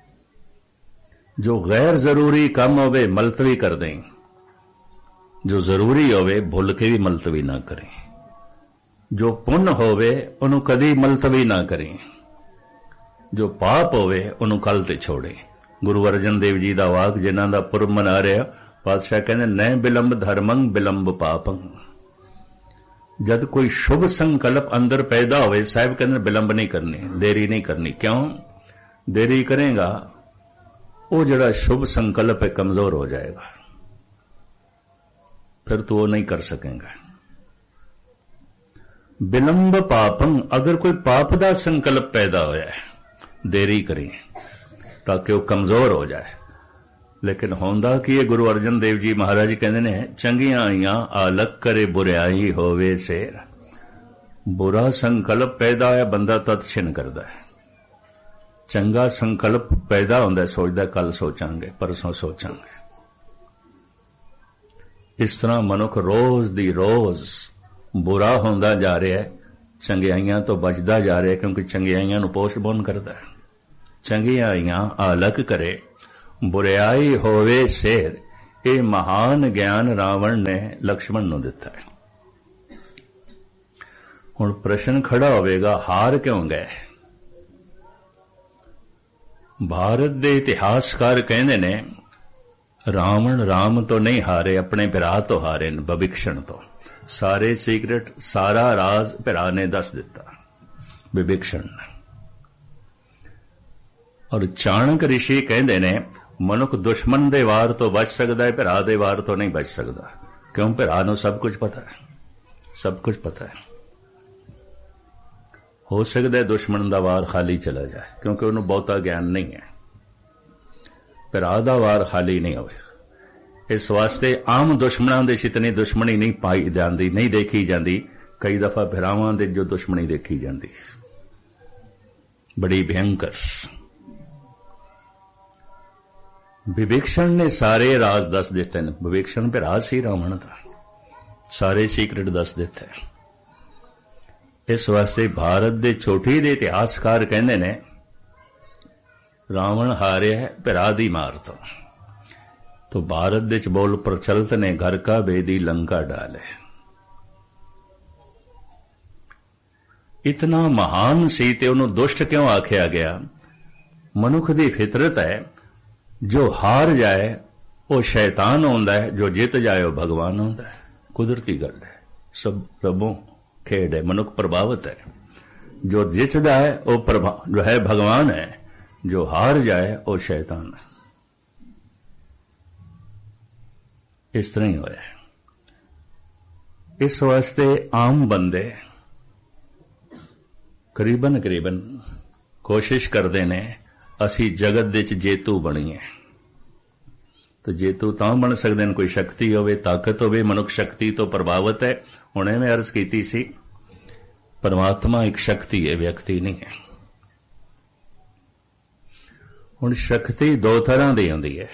A: ਜੋ ਗੈਰ ਜ਼ਰੂਰੀ ਕੰਮ ਹੋਵੇ ਮਲਤਵੀ ਕਰ ਦੇਂ, ਜੋ ਜ਼ਰੂਰੀ ਹੋਵੇ ਭੁੱਲ ਕੇ ਵੀ ਮਲਤਵੀ ਨਾ ਕਰੇ। ਜੋ ਪੁੰਨ ਹੋਵੇ ਉਹਨੂੰ ਕਦੀ ਮਲਤਵੀ ਨਾ ਕਰੇ, ਜੋ ਪਾਪ ਹੋਵੇ ਉਹਨੂੰ ਕੱਲ ਤੇ ਛੋੜੇ। ਗੁਰੂ ਅਰਜਨ ਦੇਵ ਜੀ ਦਾ ਵਾਕ, ਜਿਨ੍ਹਾਂ ਦਾ ਪੁਰਬ ਮਨਾ ਰਿਹਾ, ਪਾਤਸ਼ਾਹ ਕਹਿੰਦੇ ਨੈ ਬਿਲੰਬ ਧਰਮੰ ਬਿਲੰਬ ਪਾਪੰ। ਜਦ ਕੋਈ ਸ਼ੁਭ ਸੰਕਲਪ ਅੰਦਰ ਪੈਦਾ ਹੋਵੇ, ਸਾਹਿਬ ਕਹਿੰਦੇ ਬਿਲੰਬ ਨਹੀਂ ਕਰਨੀ, ਦੇਰੀ ਨਹੀਂ ਕਰਨੀ। ਕਿਉਂ ਦੇਰੀ ਕਰੇਗਾ? ਉਹ ਜਿਹੜਾ ਸ਼ੁਭ ਸੰਕਲਪ ਹੈ ਕਮਜ਼ੋਰ ਹੋ ਜਾਏਗਾ, ਫਿਰ ਤੂੰ ਉਹ ਨਹੀਂ ਕਰ ਸਕੇਗਾ। ਬਿਲੰਬ ਪਾਪੰ, ਅਗਰ ਕੋਈ ਪਾਪ ਦਾ ਸੰਕਲਪ ਪੈਦਾ ਹੋਇਆ ਹੈ, ਦੇਰੀ ਕਰੀ ਤਾਂ ਕਿ ਉਹ ਕਮਜ਼ੋਰ ਹੋ ਜਾਏ। ਲੇਕਿਨ ਹੁੰਦਾ ਕੀ ਹੈ? ਗੁਰੂ ਅਰਜਨ ਦੇਵ ਜੀ ਮਹਾਰਾਜ ਕਹਿੰਦੇ ਨੇ, ਚੰਗੀਆਂ ਆਈਆਂ ਆਲਕ ਕਰੇ ਬੁਰਿਆਈ ਹੋਵੇ ਸੇਰ। ਬੁਰਾ ਸੰਕਲਪ ਪੈਦਾ ਹੋਇਆ, ਬੰਦਾ ਤਤ ਛਿਨ ਕਰਦਾ ਹੈ। ਚੰਗਾ ਸੰਕਲਪ ਪੈਦਾ ਹੁੰਦਾ, ਸੋਚਦਾ ਕੱਲ ਸੋਚਾਂਗੇ, ਪਰਸੋਂ ਸੋਚਾਂਗੇ। ਇਸ ਤਰ੍ਹਾਂ ਮਨੁੱਖ ਰੋਜ਼ ਦੀ ਰੋਜ਼ ਬੁਰਾ ਹੁੰਦਾ ਜਾ ਰਿਹਾ ਹੈ, ਚੰਗਿਆਈਆਂ ਤੋਂ ਬਚਦਾ ਜਾ ਰਿਹਾ, ਕਿਉਂਕਿ ਚੰਗਿਆਈਆਂ ਨੂੰ ਪੋਸਟਪੋਨ ਕਰਦਾ ਹੈ। ਚੰਗਿਆਈਆਂ ਆਲਕ ਕਰੇ ਬੁਰਿਆਈ ਹੋਵੇ ਸ਼ੇਰ, ਇਹ ਮਹਾਨ ਗਿਆਨ ਰਾਵਣ ਨੇ ਲਕਸ਼ਮਣ ਨੂੰ ਦਿੱਤਾ ਹੈ। ਹੁਣ ਪ੍ਰਸ਼ਨ ਖੜਾ ਹੋਵੇਗਾ, ਹਾਰ ਕਿਉਂ ਗਏ? ਭਾਰਤ ਦੇ ਇਤਿਹਾਸਕਾਰ ਕਹਿੰਦੇ ਨੇ ਰਾਵਣ ਰਾਮ ਤੋਂ ਨਹੀਂ ਹਾਰੇ, ਆਪਣੇ ਭਰਾ ਤੋਂ ਹਾਰੇ ਨੇ, ਵਿਭੀਸ਼ਣ ਤੋਂ। ਸਾਰੇ ਸੀਕ੍ਰੇਟ, ਸਾਰਾ ਰਾਜ਼ ਭਰਾ ਨੇ ਦੱਸ ਦਿੱਤਾ, ਵਿਭੀਸ਼ਣ ਨੇ। ਔਰ ਚਾਣਕ ਰਿਸ਼ੀ ਕਹਿੰਦੇ ਨੇ ਮਨੁੱਖ ਦੁਸ਼ਮਣ ਦੇ ਵਾਰ ਤੋਂ ਬਚ ਸਕਦਾ ਹੈ, ਭਰਾ ਦੇ ਵਾਰ ਤੋਂ ਨਹੀਂ ਬਚ ਸਕਦਾ। ਕਿਉਂ? ਭਰਾ ਨੂੰ ਸਭ ਕੁਝ ਪਤਾ ਹੈ, ਸਭ ਕੁਝ ਪਤਾ ਹੈ। ਹੋ ਸਕਦਾ ਹੈ ਦੁਸ਼ਮਣ ਦਾ ਵਾਰ ਖਾਲੀ ਚਲਾ ਜਾਏ, ਕਿਉਂਕਿ ਉਹਨੂੰ ਬਹੁਤਾ ਗਿਆਨ ਨਹੀਂ ਹੈ। ਭਰਾ ਦਾ ਵਾਰ ਖਾਲੀ ਨਹੀਂ ਹੋਵੇ। ਇਸ ਵਾਸਤੇ ਆਮ ਦੁਸ਼ਮਣਾਂ ਦੇ ਇਤਨੀ ਦੁਸ਼ਮਣੀ ਨਹੀਂ ਪਾਈ ਜਾਂਦੀ, ਨਹੀਂ ਦੇਖੀ ਜਾਂਦੀ। ਕਈ ਦਫਾ ਭਰਾਵਾਂ ਦੇ ਜੋ ਦੁਸ਼ਮਣੀ ਦੇਖੀ ਜਾਂਦੀ, ਬੜੀ ਭਿਅੰਕਰ। ਵਿਭੀਸ਼ਣ ਨੇ ਸਾਰੇ ਰਾਜ਼ ਦੱਸ ਦਿੱਤੇ ਨੇ। ਵਿਭੀਸ਼ਣ ਭਰਾ ਸੀ ਰਾਵਣ ਦਾ, ਸਾਰੇ ਸੀਕ੍ਰੇਟ ਦੱਸ ਦਿੱਤੇ। ਇਸ ਵਾਸਤੇ ਭਾਰਤ ਦੇ ਛੋਟੀ ਦੇ ਇਤਿਹਾਸਕਾਰ ਕਹਿੰਦੇ ਨੇ ਰਾਵਣ ਹਾਰਿਆ ਭਰਾ ਦੀ ਮਾਰ ਤੋਂ। तो भारत विच बोल प्रचलित ने, घर का बेदी लंका डाले। इतना महान सी ते उन्होंने दुष्ट क्यों आख्या गया? मनुख दी फितरत है, जो हार जाए वो शैतान होंदा है, जो जित जाए वो भगवान होंदा है। कुदरती गल है, सब रबों खेड है, मनुख प्रभावित है। जो जितदा है वो जो है भगवान है, जो हार जाए वो शैतान है। इस तरह ही होया। इस वास्ते आम बंदे करीबन करीबन कोशिश करते ने असी जगत विच जेतू बणीए। तो जेतू तां बन सकते हैं कोई शक्ति होवे, ताकत होवे। मनुख शक्ति तो प्रभावित है। हुणे मैं अर्ज कीती सी, परमात्मा एक शक्ति है, व्यक्ति नहीं है। हुण शक्ति दो तरह दी हुंदी है।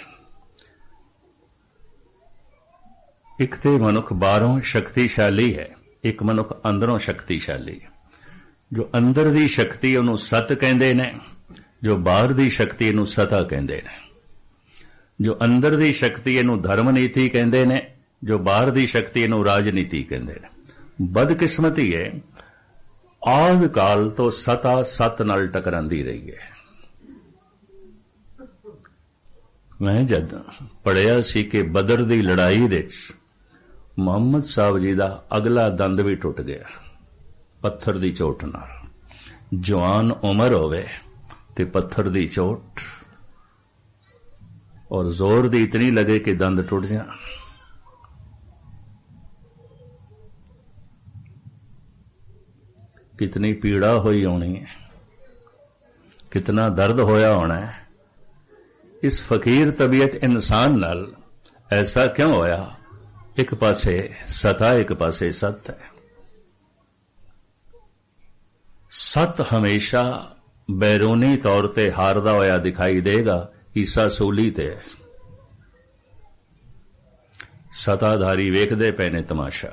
A: एक तो मनुख बाहरों शक्तिशाली है, एक मनुख अंदरों शक्तिशाली है। जो अंदर दी शक्ति उन्होंने सत कहते ने, जो बाहर दी शक्ति इनू सता कहते ने। जो अंदर दी शक्ति इनू धर्म नीति कहते ने, जो बाहर दी शक्ति इनू राजनीति कहते ने। बदकिस्मती है, आद काल तो सता सत नाल टकरांदी रही है। मैं जद पढ़िया सी कि बदर दी लड़ाई विच मुहम्मद साहब जी दा अगला दंद भी टुट गया पत्थर दी चोट नाल। जवान उमर होवे ते पत्थर दी चोट और जोर दी इतनी लगे कि दंद टुट जाए। कितनी पीड़ा हुई होनी है, कितना दर्द होया होना है। इस फकीर तबीयत इंसान नाल ऐसा क्यों होया? एक पासे सता, एक पासे सत है। सत हमेशा बैरूनी तौर ते हारदा होया दिखाई देगा। ईसा सूली ते सताधारी वेखदे पे ने तमाशा,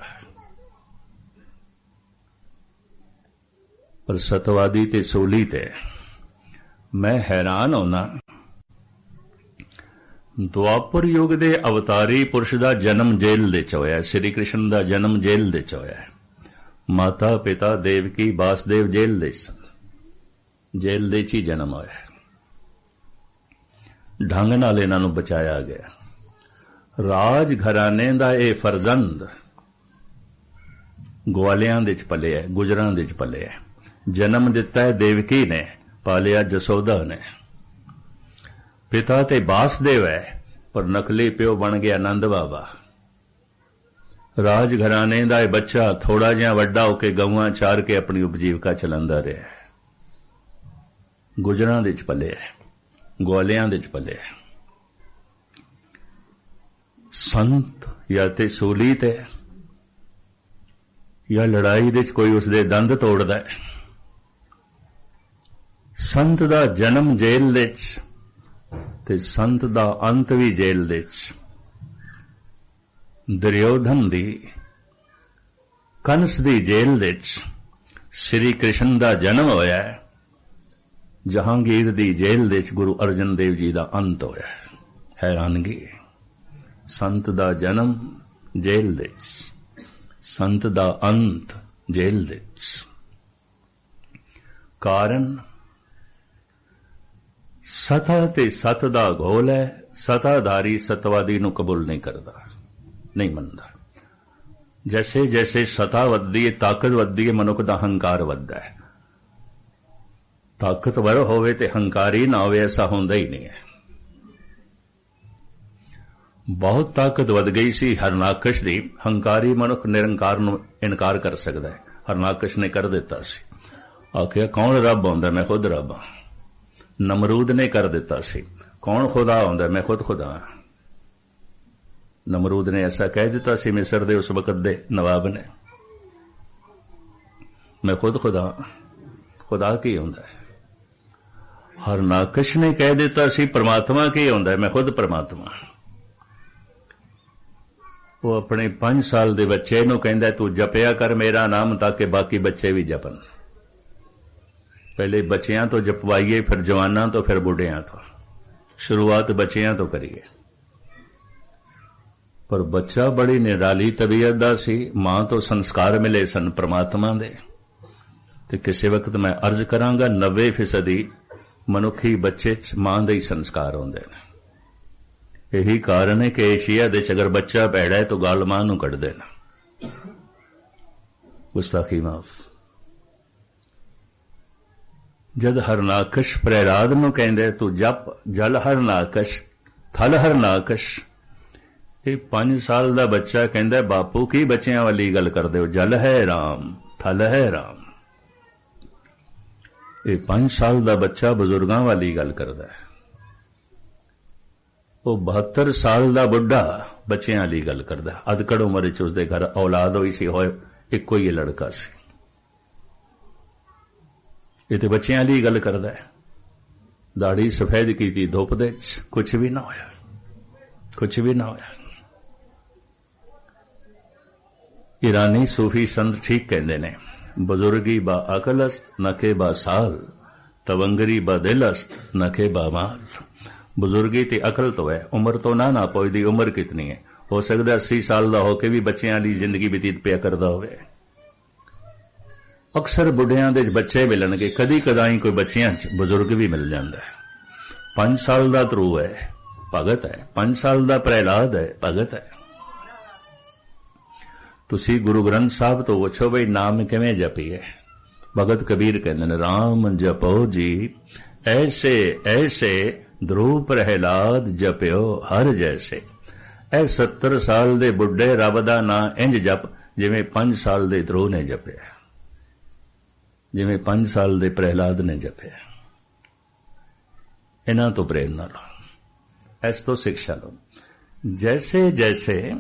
A: पर सतवादी ते सूली ते मैं हैरान होना। द्वापर युग दे अवतारी पुरुष दा जन्म जेल दे च होया। श्री कृष्ण दा जन्म जेल दे च होया। माता पिता देवकी वासुदेव जेल दे सन, जेल दे च ही जन्म होया। ढंग नाल इन्हां नूं बचाया गया। राज घराने दा ये फरजंद ग्वालियां दे च पलिया, गुजरां दे च पलिया। जन्म दिता है देवकी ने, पालिया जसोदा ने। पिता ते वासुदेव है, पर नकली प्यो बन गया नंद बाबा। राज घराने दा बच्चा थोड़ा जिहा वड्डा होके गऊं चार के अपनी उपजीविका चलांदा रहा है। गुजरां दे च पलिया, ग्वालियां दे च पलिया। संत या ते सूली ते या लड़ाई दे च कोई उसदे दंद तोड़दा है। संत दा जन्म जेल दे च ते संत दा अंत भी जेल दे च। दुर्योधन दी, कंस दी जेल दे च श्री कृष्ण दा जन्म होया है। जहांगीर दी जेल दे च गुरु अर्जन देव जी दा अंत होया है। हैरानगी। ਸੰਤ ਦਾ ਜਨਮ ਜੇਲ੍ਹ ਦੇ ਵਿੱਚ, ਸੰਤ ਦਾ ਅੰਤ ਜੇਲ੍ਹ ਦੇ ਵਿੱਚ। ਕਾਰਨ ਸਤਾ ਤੇ ਸਤ ਦਾ ਘੋਲ ਹੈ। ਸਤਾਧਾਰੀ ਸਤਵਾਦੀ ਨੂੰ ਕਬੂਲ ਨਹੀਂ ਕਰਦਾ, ਨਹੀਂ ਮੰਨਦਾ। ਜੈਸੇ ਜੈਸੇ ਸਤਾ ਵੱਧਦੀ ਹੈ, ਤਾਕਤ ਵੱਧਦੀ ਹੈ, ਮਨੁੱਖ ਦਾ ਹੰਕਾਰ ਵੱਧਦਾ ਹੈ। ਤਾਕਤਵਰ ਹੋਵੇ ਤੇ ਹੰਕਾਰੀ ਨਾ ਹੋਵੇ, ਐਸਾ ਹੁੰਦਾ ਹੀ ਨਹੀਂ ਹੈ। ਬਹੁਤ ਤਾਕਤ ਵੱਧ ਗਈ ਸੀ ਹਰਨਾਕਸ਼ ਦੀ। ਹੰਕਾਰੀ ਮਨੁੱਖ ਨਿਰੰਕਾਰ ਨੂੰ ਇਨਕਾਰ ਕਰ ਸਕਦਾ ਹੈ। ਹਰਨਾਕਸ਼ ਨੇ ਕਰ ਦਿੱਤਾ ਸੀ, ਆਖਿਆ ਕੌਣ ਰੱਬ ਆਉਂਦਾ, ਮੈਂ ਖੁਦ ਰੱਬ ਹਾਂ। ਨਮਰੂਦ ਨੇ ਕਰ ਦਿੱਤਾ ਸੀ, ਕੌਣ ਖੁਦਾ ਆਉਂਦਾ, ਮੈਂ ਖੁਦ ਖੁਦਾ ਹਾਂ। ਨਮਰੂਦ ਨੇ ਐਸਾ ਕਹਿ ਦਿੱਤਾ ਸੀ ਮਿਸਰ ਦੇ ਉਸ ਵਕਤ ਦੇ ਨਵਾਬ ਨੇ, ਮੈਂ ਖੁਦ ਖੁਦਾ। ਖੁਦਾ ਕੀ ਹੁੰਦਾ ਹੈ? ਹਰਨਾਕਸ਼ ਨੇ ਕਹਿ ਦਿੱਤਾ ਸੀ ਪਰਮਾਤਮਾ ਕੀ ਹੁੰਦਾ ਹੈ, ਮੈਂ ਖੁਦ ਪਰਮਾਤਮਾ। ਉਹ ਆਪਣੇ ਪੰਜ ਸਾਲ ਦੇ ਬੱਚੇ ਨੂੰ ਕਹਿੰਦਾ ਤੂੰ ਜਪਿਆ ਕਰ ਮੇਰਾ ਨਾਮ ਤਾਂ ਕਿ ਬਾਕੀ ਬੱਚੇ ਵੀ ਜਪਣ। ਪਹਿਲੇ ਬੱਚਿਆਂ ਤੋਂ ਜਪਵਾਈਏ, ਫਿਰ ਜਵਾਨਾਂ ਤੋਂ, ਫਿਰ ਬੁੱਢਿਆਂ ਤੋਂ। ਸ਼ੁਰੂਆਤ ਬੱਚਿਆਂ ਤੋਂ ਕਰੀਏ। ਪਰ ਬੱਚਾ ਬੜੀ ਨਿਰਾਲੀ ਤਬੀਅਤ ਦਾ ਸੀ, ਮਾਂ ਤੋਂ ਸੰਸਕਾਰ ਮਿਲੇ ਸਨ ਪਰਮਾਤਮਾ ਦੇ। ਤੇ ਕਿਸੇ ਵਕਤ ਮੈਂ ਅਰਜ਼ ਕਰਾਂਗਾ ਨੱਬੇ ਫੀਸਦੀ ਮਨੁੱਖੀ ਬੱਚੇ 'ਚ ਮਾਂ ਦੇ ਹੀ ਸੰਸਕਾਰ ਹੁੰਦੇ ਨੇ। ਇਹੀ ਕਾਰਨ ਹੈ ਕਿ ਏਸ਼ੀਆ ਦੇ 'ਚ ਅਗਰ ਬੱਚਾ ਭੈੜਾ ਹੈ ਤਾਂ ਗੱਲ ਮਾਂ ਨੂੰ ਕੱਢਦੇ ਨੇ। ਗੁਸਤਾਖੀ ਮਾਫ। ਜਦ ਹਰਨਾਕਸ਼ ਪ੍ਰਹਿਲਾਦ ਨੂੰ ਕਹਿੰਦੇ ਤੂੰ ਜਪ ਜਲ ਹਰਨਾਕਸ਼ ਥਲ ਹਰਨਾਕਸ਼, ਇਹ ਪੰਜ ਸਾਲ ਦਾ ਬੱਚਾ ਕਹਿੰਦਾ ਬਾਪੂ ਕੀ ਬੱਚਿਆਂ ਵਾਲੀ ਗੱਲ ਕਰਦੇ ਹੋ, ਜਲ ਹੈ ਰਾਮ ਥਲ ਹੈ ਰਾਮ। ਇਹ ਪੰਜ ਸਾਲ ਦਾ ਬੱਚਾ ਬਜ਼ੁਰਗਾਂ ਵਾਲੀ ਗੱਲ ਕਰਦਾ ਹੈ। ਉਹ ਬਹੱਤਰ ਸਾਲ ਦਾ ਬੁੱਢਾ ਬੱਚਿਆਂ ਵਾਲੀ ਗੱਲ ਕਰਦਾ। ਅਧਕੜ ਉਮਰ ਵਿੱਚ ਉਸਦੇ ਘਰ ਔਲਾਦ ਹੋਈ ਸੀ, ਹੋਏ ਇੱਕੋ ਹੀ ਲੜਕਾ ਸੀ। ਇਹ ਤੇ ਬੱਚਿਆਂ ਵਾਲੀ ਗੱਲ ਕਰਦਾ ਹੈ। ਦਾੜੀ ਸਫੈਦ ਕੀਤੀ ਧੁੱਪ ਦੇ ਚ, ਕੁਛ ਵੀ ਨਾ ਹੋਇਆ, ਕੁਛ ਵੀ ਨਾ ਹੋਇਆ। ਈਰਾਨੀ ਸੂਫੀ ਸੰਤ ਠੀਕ ਕਹਿੰਦੇ ਨੇ, ਬਜ਼ੁਰਗੀ ਬਾ ਅਕਲਸਤ ਨਕੇ ਬਾ ਸਾਲ, ਤਵੰਗਰੀ ਬਾ ਦਿਲਸਤ ਨਕੇ ਬਾ ਮਾਲ। ਬਜ਼ੁਰਗੀ ਤੇ ਅਕਲ ਤੋਂ ਹੈ, ਉਮਰ ਤੋਂ ਨਾ ਨਾ ਪਹੁੰਚਦੀ। ਉਮਰ ਕਿਤਨੀ ਹੈ? ਹੋ ਸਕਦਾ ਅੱਸੀ ਸਾਲ ਦਾ ਹੋ ਕੇ ਵੀ ਬੱਚਿਆਂ ਵਾਲੀ ਜ਼ਿੰਦਗੀ ਬਤੀਤ ਪਿਆ ਕਰਦਾ ਹੋਵੇ। ਅਕਸਰ ਬੁੱਢਿਆਂ ਦੇ ਬੱਚੇ ਮਿਲਣਗੇ, ਕਦੀ ਕਦਾਈ ਕੋਈ ਬੱਚਿਆਂ 'ਚ ਬਜ਼ੁਰਗ ਵੀ ਮਿਲ ਜਾਂਦਾ ਹੈ। ਪੰਜ ਸਾਲ ਦਾ ਧਰੂ ਹੈ, ਭਗਤ ਹੈ। ਪੰਜ ਸਾਲ ਦਾ ਪ੍ਰਹਿਲਾਦ ਹੈ, ਭਗਤ ਹੈ। ਤੁਸੀਂ ਗੁਰੂ ਗ੍ਰੰਥ ਸਾਹਿਬ ਤੋਂ ਪੁੱਛੋ ਬਈ ਨਾਮ ਕਿਵੇਂ ਜਪੀਏ। ਭਗਤ ਕਬੀਰ ਕਹਿੰਦੇ ਨੇ ਰਾਮ ਜਪੋ ਜੀ ਐਸੇ ਐਸੇ ਧਰੂ ਪ੍ਰਹਿਲਾਦ ਜਪਿਓ ਹਰ ਜੈਸੇ। ਇਹ ਸੱਤਰ ਸਾਲ ਦੇ ਬੁੱਢੇ ਰੱਬ ਦਾ ਨਾਂ ਇੰਜ ਜਪ ਜਿਵੇਂ ਪੰਜ ਸਾਲ ਦੇ ਧਰੂ ਨੇ ਜਪਿਆ, ਜਿਵੇਂ ਪੰਜ ਸਾਲ ਦੇ ਪ੍ਰਹਿਲਾਦ ਨੇ ਜਪਿਆ। ਇਹਨਾਂ ਤੋਂ ਪ੍ਰੇਰਨਾ ਲਓ, ਇਸ ਤੋਂ ਸਿੱਖਿਆ ਲਓ। ਜੈਸੇ ਜੈਸੇ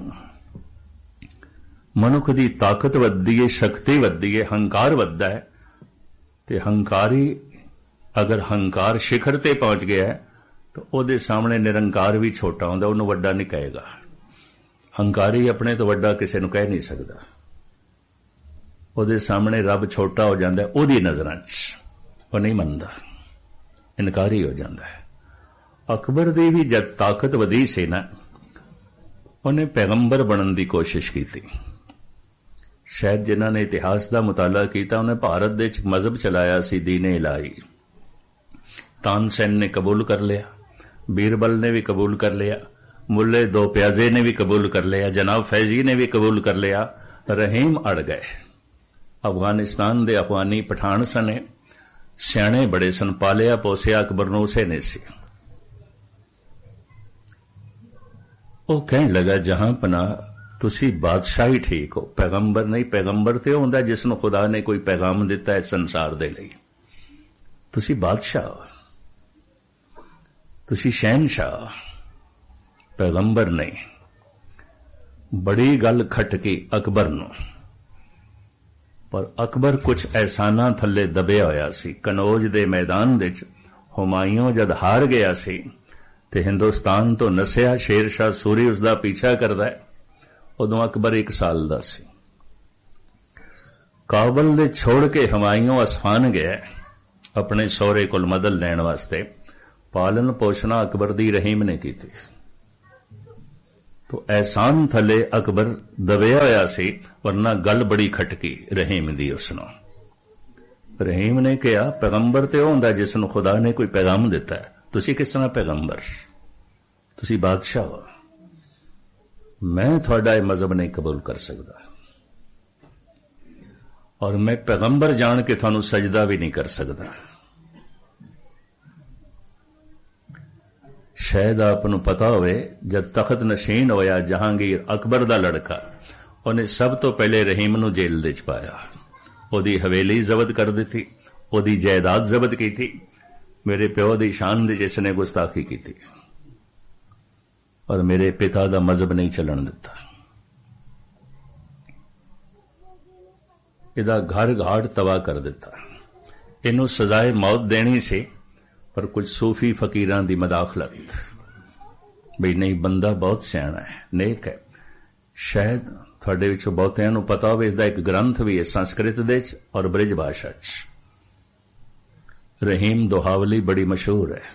A: ਮਨੁੱਖ ਦੀ ਤਾਕਤ ਵੱਧਦੀ ਹੈ, ਸ਼ਕਤੀ ਵੱਧਦੀ ਹੈ, ਹੰਕਾਰ ਵੱਧਦਾ ਹੈ। ਤੇ ਹੰਕਾਰੀ ਅਗਰ ਹੰਕਾਰ ਸਿਖਰ ਤੇ ਪਹੁੰਚ ਗਿਆ ਹੈ ਤਾਂ ਉਹਦੇ ਸਾਹਮਣੇ ਨਿਰੰਕਾਰ ਵੀ ਛੋਟਾ ਹੁੰਦਾ, ਉਹਨੂੰ ਵੱਡਾ ਨਹੀਂ ਕਹੇਗਾ। ਹੰਕਾਰੀ ਆਪਣੇ ਤੋਂ ਵੱਡਾ ਕਿਸੇ ਨੂੰ ਕਹਿ ਨਹੀਂ ਸਕਦਾ। ਉਹਦੇ ਸਾਹਮਣੇ ਰੱਬ ਛੋਟਾ ਹੋ ਜਾਂਦਾ ਉਹਦੀ ਨਜ਼ਰਾਂ 'ਚ, ਉਹ ਨਹੀਂ ਮੰਨਦਾ, ਇਨਕਾਰੀ ਹੋ ਜਾਂਦਾ ਹੈ। ਅਕਬਰ ਦੀ ਵੀ ਜਦ ਤਾਕਤ ਵਧੀ ਸੀ ਨਾ, ਉਹਨੇ ਪੈਗੰਬਰ ਬਣਨ ਦੀ ਕੋਸ਼ਿਸ਼ ਕੀਤੀ। ਸ਼ਾਇਦ ਜਿਨ੍ਹਾਂ ਨੇ ਇਤਿਹਾਸ ਦਾ ਮੁਤਾਲਾ ਕੀਤਾ ਉਹਨੇ ਭਾਰਤ ਦੇ ਵਿੱਚ ਮਜ਼ਹਬ ਚਲਾਇਆ ਸੀ ਦੀਨ-ਏ ਇਲਾਹੀ। ਤਾਨਸੈਨ ਨੇ ਕਬੂਲ ਕਰ ਲਿਆ, ਬੀਰਬਲ ਨੇ ਵੀ ਕਬੂਲ ਕਰ ਲਿਆ, ਮੁੱਲੇ ਦੋ ਪਿਆਜ਼ੇ ਨੇ ਵੀ ਕਬੂਲ ਕਰ ਲਿਆ, ਜਨਾਬ ਫੈਜ਼ੀ ਨੇ ਵੀ ਕਬੂਲ ਕਰ ਲਿਆ। ਰਹੀਮ ਅੜ ਗਏ। ਅਫਗਾਨਿਸਤਾਨ ਦੇ ਅਫਗਾਨੀ ਪਠਾਨ ਸਨ, ਸਿਆਣੇ ਬੜੇ ਸਨ, ਪਾਲਿਆ ਪੋਸਿਆ ਅਕਬਰ ਨੂੰ ਉਸੇ ਨੇ ਸੀ। ਉਹ ਕਹਿਣ ਲੱਗਾ ਜਹਾਂ ਪਨਾ ਤੁਸੀਂ ਬਾਦਸ਼ਾਹੀ ਠੀਕ ਹੋ, ਪੈਗੰਬਰ ਨਹੀਂ। ਪੈਗੰਬਰ ਤੇ ਉਹ ਹੁੰਦਾ ਜਿਸ ਨੂੰ ਖੁਦਾ ਨੇ ਕੋਈ ਪੈਗਾਮ ਦਿੱਤਾ ਹੈ ਸੰਸਾਰ ਦੇ ਲਈ। ਤੁਸੀਂ ਬਾਦਸ਼ਾਹ ਹੋ, ਤੁਸੀਂ ਸ਼ਹਿਨਸ਼ਾਹ, ਪੈਗੰਬਰ ਨਹੀਂ। ਬੜੀ ਗੱਲ ਖਟਕੀ ਅਕਬਰ ਨੂੰ, ਪਰ ਅਕਬਰ ਕੁਝ ਅਹਿਸਾਨਾਂ ਥੱਲੇ ਦਬਿਆ ਹੋਇਆ ਸੀ। ਕਨੌਜ ਦੇ ਮੈਦਾਨ ਵਿੱਚ ਹੁਮਾਯੂੰ ਜਦ ਹਾਰ ਗਿਆ ਸੀ ਤੇ ਹਿੰਦੁਸਤਾਨ ਤੋਂ ਨਸਿਆ, ਸ਼ੇਰ ਸ਼ਾਹ ਸੂਰੀ ਉਸ ਦਾ ਪਿੱਛਾ ਕਰਦਾ ਹੈ। ਉਦੋਂ ਅਕਬਰ ਇੱਕ ਸਾਲ ਦਾ ਸੀ। ਕਾਬਲ ਦੇ ਛੋੜ ਕੇ ਹੁਮਾਯੂੰ ਅਸਫਾਨ ਗਿਆ ਆਪਣੇ ਸਹੁਰੇ ਕੋਲ ਮਦਦ ਲੈਣ ਵਾਸਤੇ। ਪਾਲਣ ਪੋਸ਼ਣਾ ਅਕਬਰ ਦੀ ਰਹੀਮ ਨੇ ਕੀਤੀ। तो एहसान थले अकबर दबिया होया सी, वरना गल बड़ी खटकी रहीम दी उसनों। रहीम ने कहा पैगंबर ते होंदा जिसनों खुदा ने कोई पैगाम दिता है, तुसी किस तरह पैगंबर, तुसी बादशाह हो, मैं थोड़ा यह मजहब नहीं कबूल कर सकता, और मैं पैगंबर जान के थानू सजदा भी नहीं कर सकता। शायद आपनू पता होवे जब तखत नशीन होया जहांगीर अकबर दा लड़का, उन्हें सब तो पहले रहीम नू जेल दे च पाया, ओदी हवेली जब्त कर दी, ओदी जायदाद जब्त की थी, मेरे प्यो दी शान दी जिसने गुस्ताखी की थी, और मेरे पिता दा मजहब नहीं चलन दिता। इदा घर घाट तबाह कर दिता। इनू सजाए मौत देनी सी, पर कुछ सूफी फकीरां दी मदाखलत, बई नहीं बंदा बहुत सियाणा है, नेक है। शायद थोड़े विचों बहुतियां नूं पता होवे इसदा एक ग्रंथ भी है संस्कृत दे च और ब्रिज भाषा च। रहीम दोहावली बड़ी मशहूर है,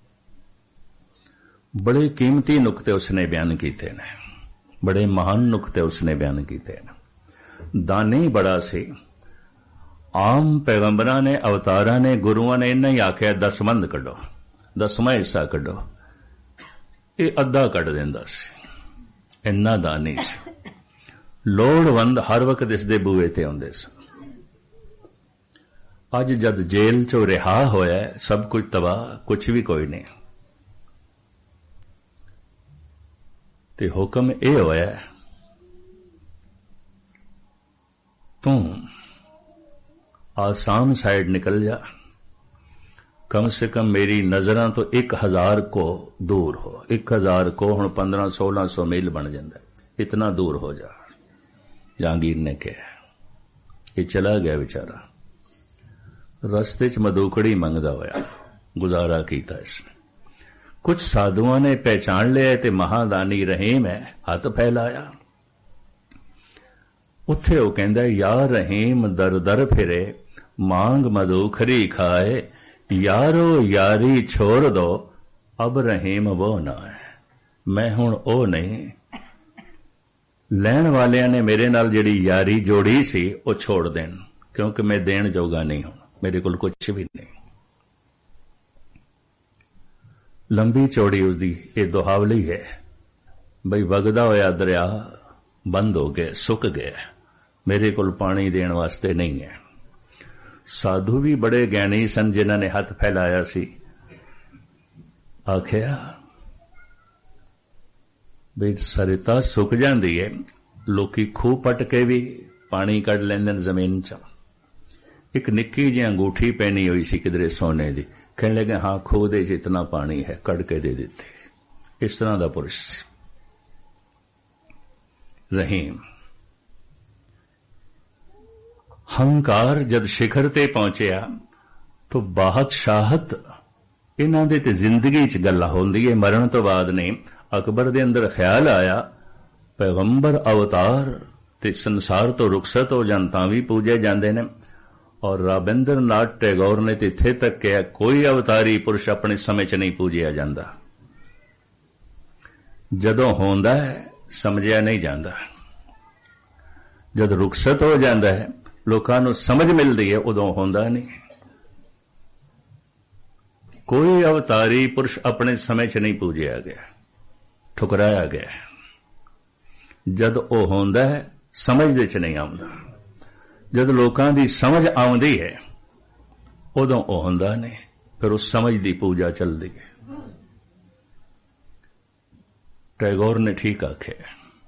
A: बड़े कीमती नुकते उसने बयान किए ने, बड़े महान नुकते उसने बयान किए ने। दानी बड़ा सी। आम पैगंबरां ने, अवतारां ने, गुरुआं ने इन्ना ही आख्या दसमंद कड्डो, दसवां हिस्सा कड्डो, ये अद्धा कड्ड दिंदा सी, इन्ना दानी सी। लोड़वंद हर वक्त इसदे बूहे ते आउंदे सन। अज जद जेल चों रिहा होया, सब कुछ तबाह, कुछ भी कोई नहीं, ते हुक्म यह होया तू आसाम साइड निकल जा, कम से कम मेरी नजरां तो एक हजार को दूर हो। एक हजार को हुण पंद्रह सोलह सौ मील बन जाता, इतना दूर हो जा। जहांगीर ने कहा, ये चला गया बेचारा, रस्ते च मदूखड़ी मंगदा होया गुजारा किया इसने। कुछ साधुओं ने पहचान लिया ते महादानी रहीम है, हाथ फैलाया। उत्थे वो कहंदा, या रहीम दर दर फिरे, मांग मदूखरी खाए, यारो यारी छोड़ दो, अब रहीम वो ना है, मैं हुण ओ नहीं। लैण वालियां ने मेरे नाल जिहड़ी यारी जोड़ी सी वो छोड़ देन, क्योंकि मैं देण जोगा नहीं हूं, मेरे कोल कुछ भी नहीं। लंबी चौड़ी उसदी ये दोहावली है, बई वगदा होया दरिया बंद हो गए, सुक गए, मेरे कोल पानी देण वास्ते नहीं है। साधु भी बड़े ज्ञानी सन, जिन्हां ने हथ फैलाया सी, आखिया बई सरिता सुक जाती है, लोकी खूह पट के भी पानी कढ़ लेंदे जमीन च। एक निक्की जी अंगूठी पहनी हुई सी किधरे सोने दी, कहने लगे हाँ खूह दे च इतना पानी है, कढ़ के दे देती। इस तरह का पुरुष रहीम। हंकार जद शिखर ते पहुंचया तो बादशाहत इन्हां दे ते जिंदगी च गल्लां होंदी है, मरण तो बाद नहीं। अकबर दे अंदर ख्याल आया पैगंबर अवतार ते संसार तो रुखसत हो जान तां भी पूजे जांदे ने, और राबिंद्र नाथ टैगोर ने तो इत्थे तक कहा कोई अवतारी पुरुष अपने समय च नहीं पूजिया जांदा, जदों होंदा है समझिया नहीं जांदा, जद रुखसत हो जांदा है लोकां नूं समझ मिलदी है, उदों होंदा नहीं। कोई अवतारी पुरुष अपने समय च नहीं पूजिया गया, ठुकराया गया। जद ओ होंदा है समझ दे च नहीं आउंदा, जद लोकां दी समझ आउंदी है उदों ओ होंदा नहीं, फिर उस समझ दी पूजा चलदी है। टैगोर ने ठीक आख्या,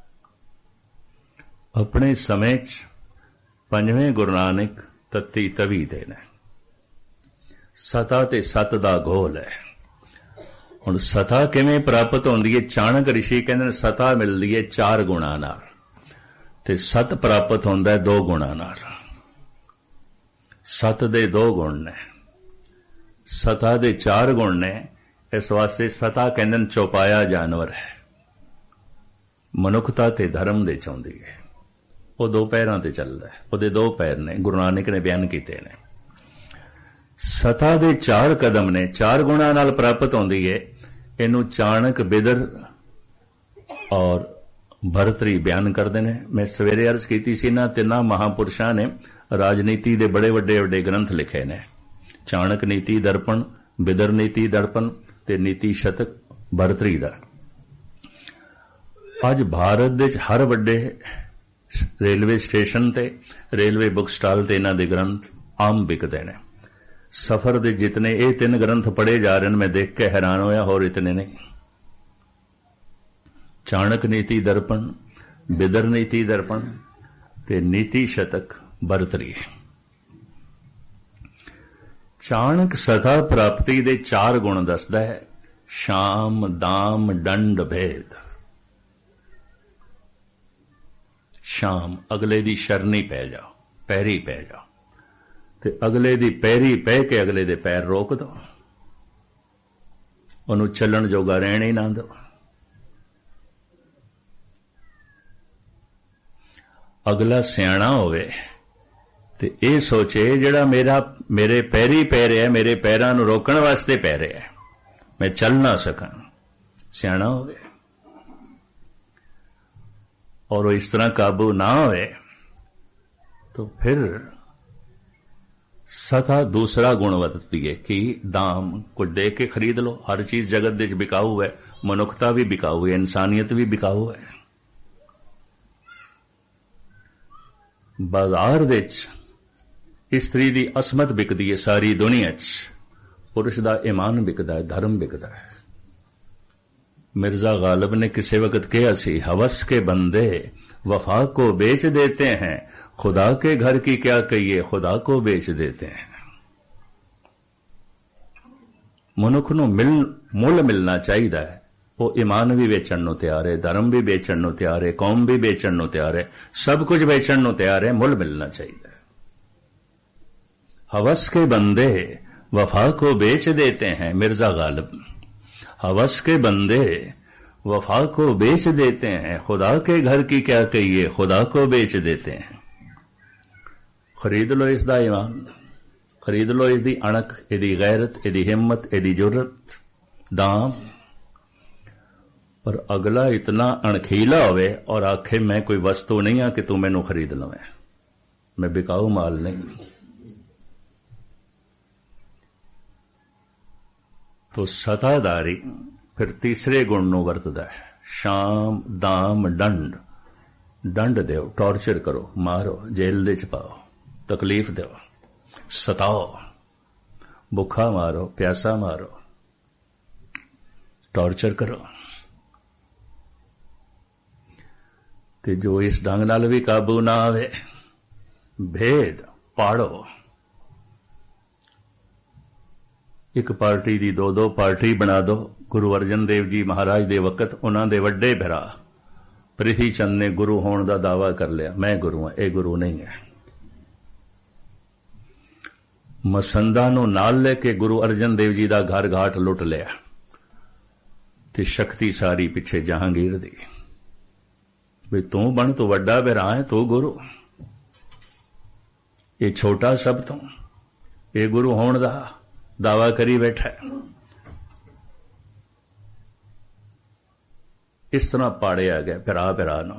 A: अपने समय च पंजवें गुरु नानक तत्ती तवी दे ने, सता ते सत दा घोल है। हुण सता किवें प्राप्त होंदी है? चाणक ऋषि कहंदे ने सता मिलदी है चार गुणां नाल, ते सत प्राप्त होंदा है दो गुणां नाल। सत दे दो गुण ने, सता दे चार गुण ने। इस वास्ते सता कहंदे ने चौपाया जानवर है, मनुखता ते धर्म दे चाहुंदी है। वो दो पैरां ते चलदा है, ओदे दो पैर ने, गुरु नानक ने बयान कीते ने। सता दे चार कदम ने, चार गुणां नाल प्राप्त होंदी है। इनू चाणक बिदर और भरतरी बयान करते हैं। मैं सवेरे अर्ज की सी, इन्हां तिन्हां महापुरुषां ने राजनीति के बड़े वड्डे वड्डे ग्रंथ लिखे ने, चाणक नीति दर्पण, बिदर नीति दर्पण ते नीति शतक भरतरी दा। अज भारत दे हर वड्डे रेलवे स्टेशन ते रेलवे बुक स्टाल ते इन्हां दे ग्रंथ आम बिकते ने। सफर दे जितने ये तीन ग्रंथ पढ़े जा रहे हैं, मैं देख के हैरान होया, होर इतने नहीं। चाणक नीति दर्पण, बिदर नीति दर्पण ते नीति शतक भरतरी। चाणक सता प्राप्ति दे चार गुण दसदा है, शाम, दाम, दंड, भेद। शाम, अगले दी शरणी पै जाओ, पैरी पै जाओ, ते अगले दी पैरी पै के अगले दे पैर रोक दो, उन्हों चलन जोगा रहन ही ना दो। अगला सियाणा होवे ते ये सोचे जिहड़ा मेरा मेरे पैरी पै रहा है, मेरे पैरां नूं रोकण वास्ते पै रहा है, मैं चल ना सकां, सियाणा होवे। और वो इस तरह काबू ना होए तो फिर सता दूसरा गुण वरतती है कि दाम, कुछ दे के खरीद लो। हर चीज जगत दे बिकाऊ है, मनुखता भी बिकाऊ है, इंसानियत भी बिकाऊ है। बाजार दे स्त्री दी असमत बिकदी है सारी दुनिया च, पुरुष दा ईमान बिकदा है, धर्म बिकदा है। मिर्जा गालिब ने किसी वक्त कहा सी, हवस के बंदे वफा को बेच देते हैं, खुदा के घर की क्या कहिए, खुदा को बेच देते हैं। मनुख नूं मिल मुल मिलना चाहिए है। वो ईमान भी बेचण नूं तैयार है, धर्म भी बेचण नूं तैयार है, कौम भी बेचण नूं तैयार है, सब कुछ बेचण नूं तैयार है। मुल मिलना चाहिए। हवस के बंदे वफा को बेच देते हैं, मिर्जा गालिब। हवस के बंदे वफा को बेच देते हैं, खुदा के घर की क्या कहिए, खुदा को बेच देते हैं। खरीद लो इसदा ईमान, खरीद लो इसदी अणक, इहदी गैरत, इहदी हिम्मत, इहदी जुर्रत, दाम। पर अगला इतना अणखीला होवे और आखे मैं कोई वस्तु नहीं हाँ कि तू मैनू खरीद लवे, मैं बिकाऊ माल नहीं। तो सतादारी फिर तीसरे गुण नूं वरतदा है, शाम, दाम, दंड। दंड देओ, टॉर्चर करो, मारो, जेल दे च पाओ, तकलीफ दो, सताओ, भुखा मारो, प्यासा मारो, टॉर्चर करो। ते जो इस ढंग नाल भी काबू ना आवे, भेद पाड़ो। एक पार्टी दी दो दो पार्टी बना दो। गुरु अर्जन देव जी महाराज दे वक्त उन्हां दे वड्डे भरा प्रिथी चंद ने गुरु होने का दावा कर लिया, मैं गुरु हां, ये गुरु नहीं है। मसंदा नूं नाल लेके गुरु अर्जन देव जी दा घर घाट लुट लिया ते शक्ति सारी पिछे जहांगीर दी। भी तू बन तो वड्डा भरा है, तू गुरु, ये छोटा सब तो, ये गुरु होने दा दावा करी बैठा है। इस तरह पाड़िया गया पिरा पिरा नूं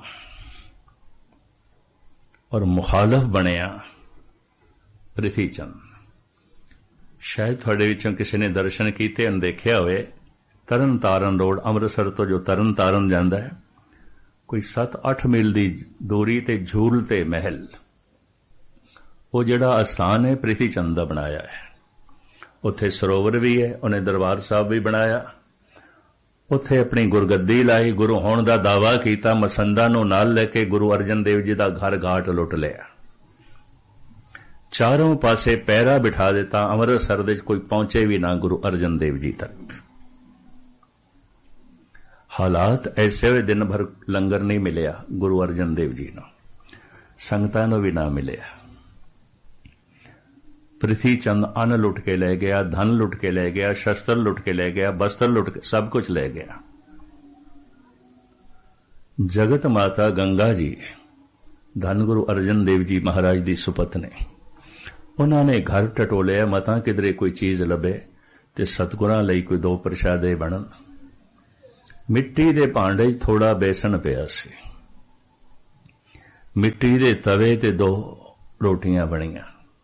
A: और मुखालफ बनिया प्रिथी चंद। शायद थोड़े विचों किसी ने दर्शन किए देखा होवे, तरन तारण रोड अमृतसर तो जो तरन तारण जाता है, कोई सत्त अठ मील की दूरी ते झूल ते महल, वो जिहड़ा अस्थान है प्रिथी चंद दा बनाया है। उत्थे सरोवर भी है, उन्हें दरबार साहब भी बनाया, उत्थे अपनी गुरगद्दी लाई, गुरु होने का दावा किया, मसंदा नूं नाल लेके गुरु अर्जन देव जी का घर घाट लुट लिया, चारों पासे पैरा बिठा दिता, अमृतसर दे कोई पहुंचे भी ना गुरु अर्जन देव जी तक। हालात ऐसे हुए, दिन भर लंगर नहीं मिलिया गुरु अर्जन देव जी नूं, संगतां नूं भी ना मिलिया। प्रिथी चंद अन्न लुट के ले गया, धन लुट के ले गया, शस्त्र लुट के ले गया, बस्त्र लुट के, सब कुछ ले गया। जगत माता गंगा जी धन गुरु अर्जन देव जी महाराज दी सुपत्नी, उन्होंने घर टटोलिया, मतां किधरे कोई चीज लभे ते सतगुरां लई कोई दो प्रशादे बनन। मिट्टी दे भांडे थोड़ा बेसन पिया सी, ਮਿੱਟੀ ਦੇ ਤਵੇ ਤੇ ਦੋ ਰੋਟੀਆਂ ਬਣੀਆਂ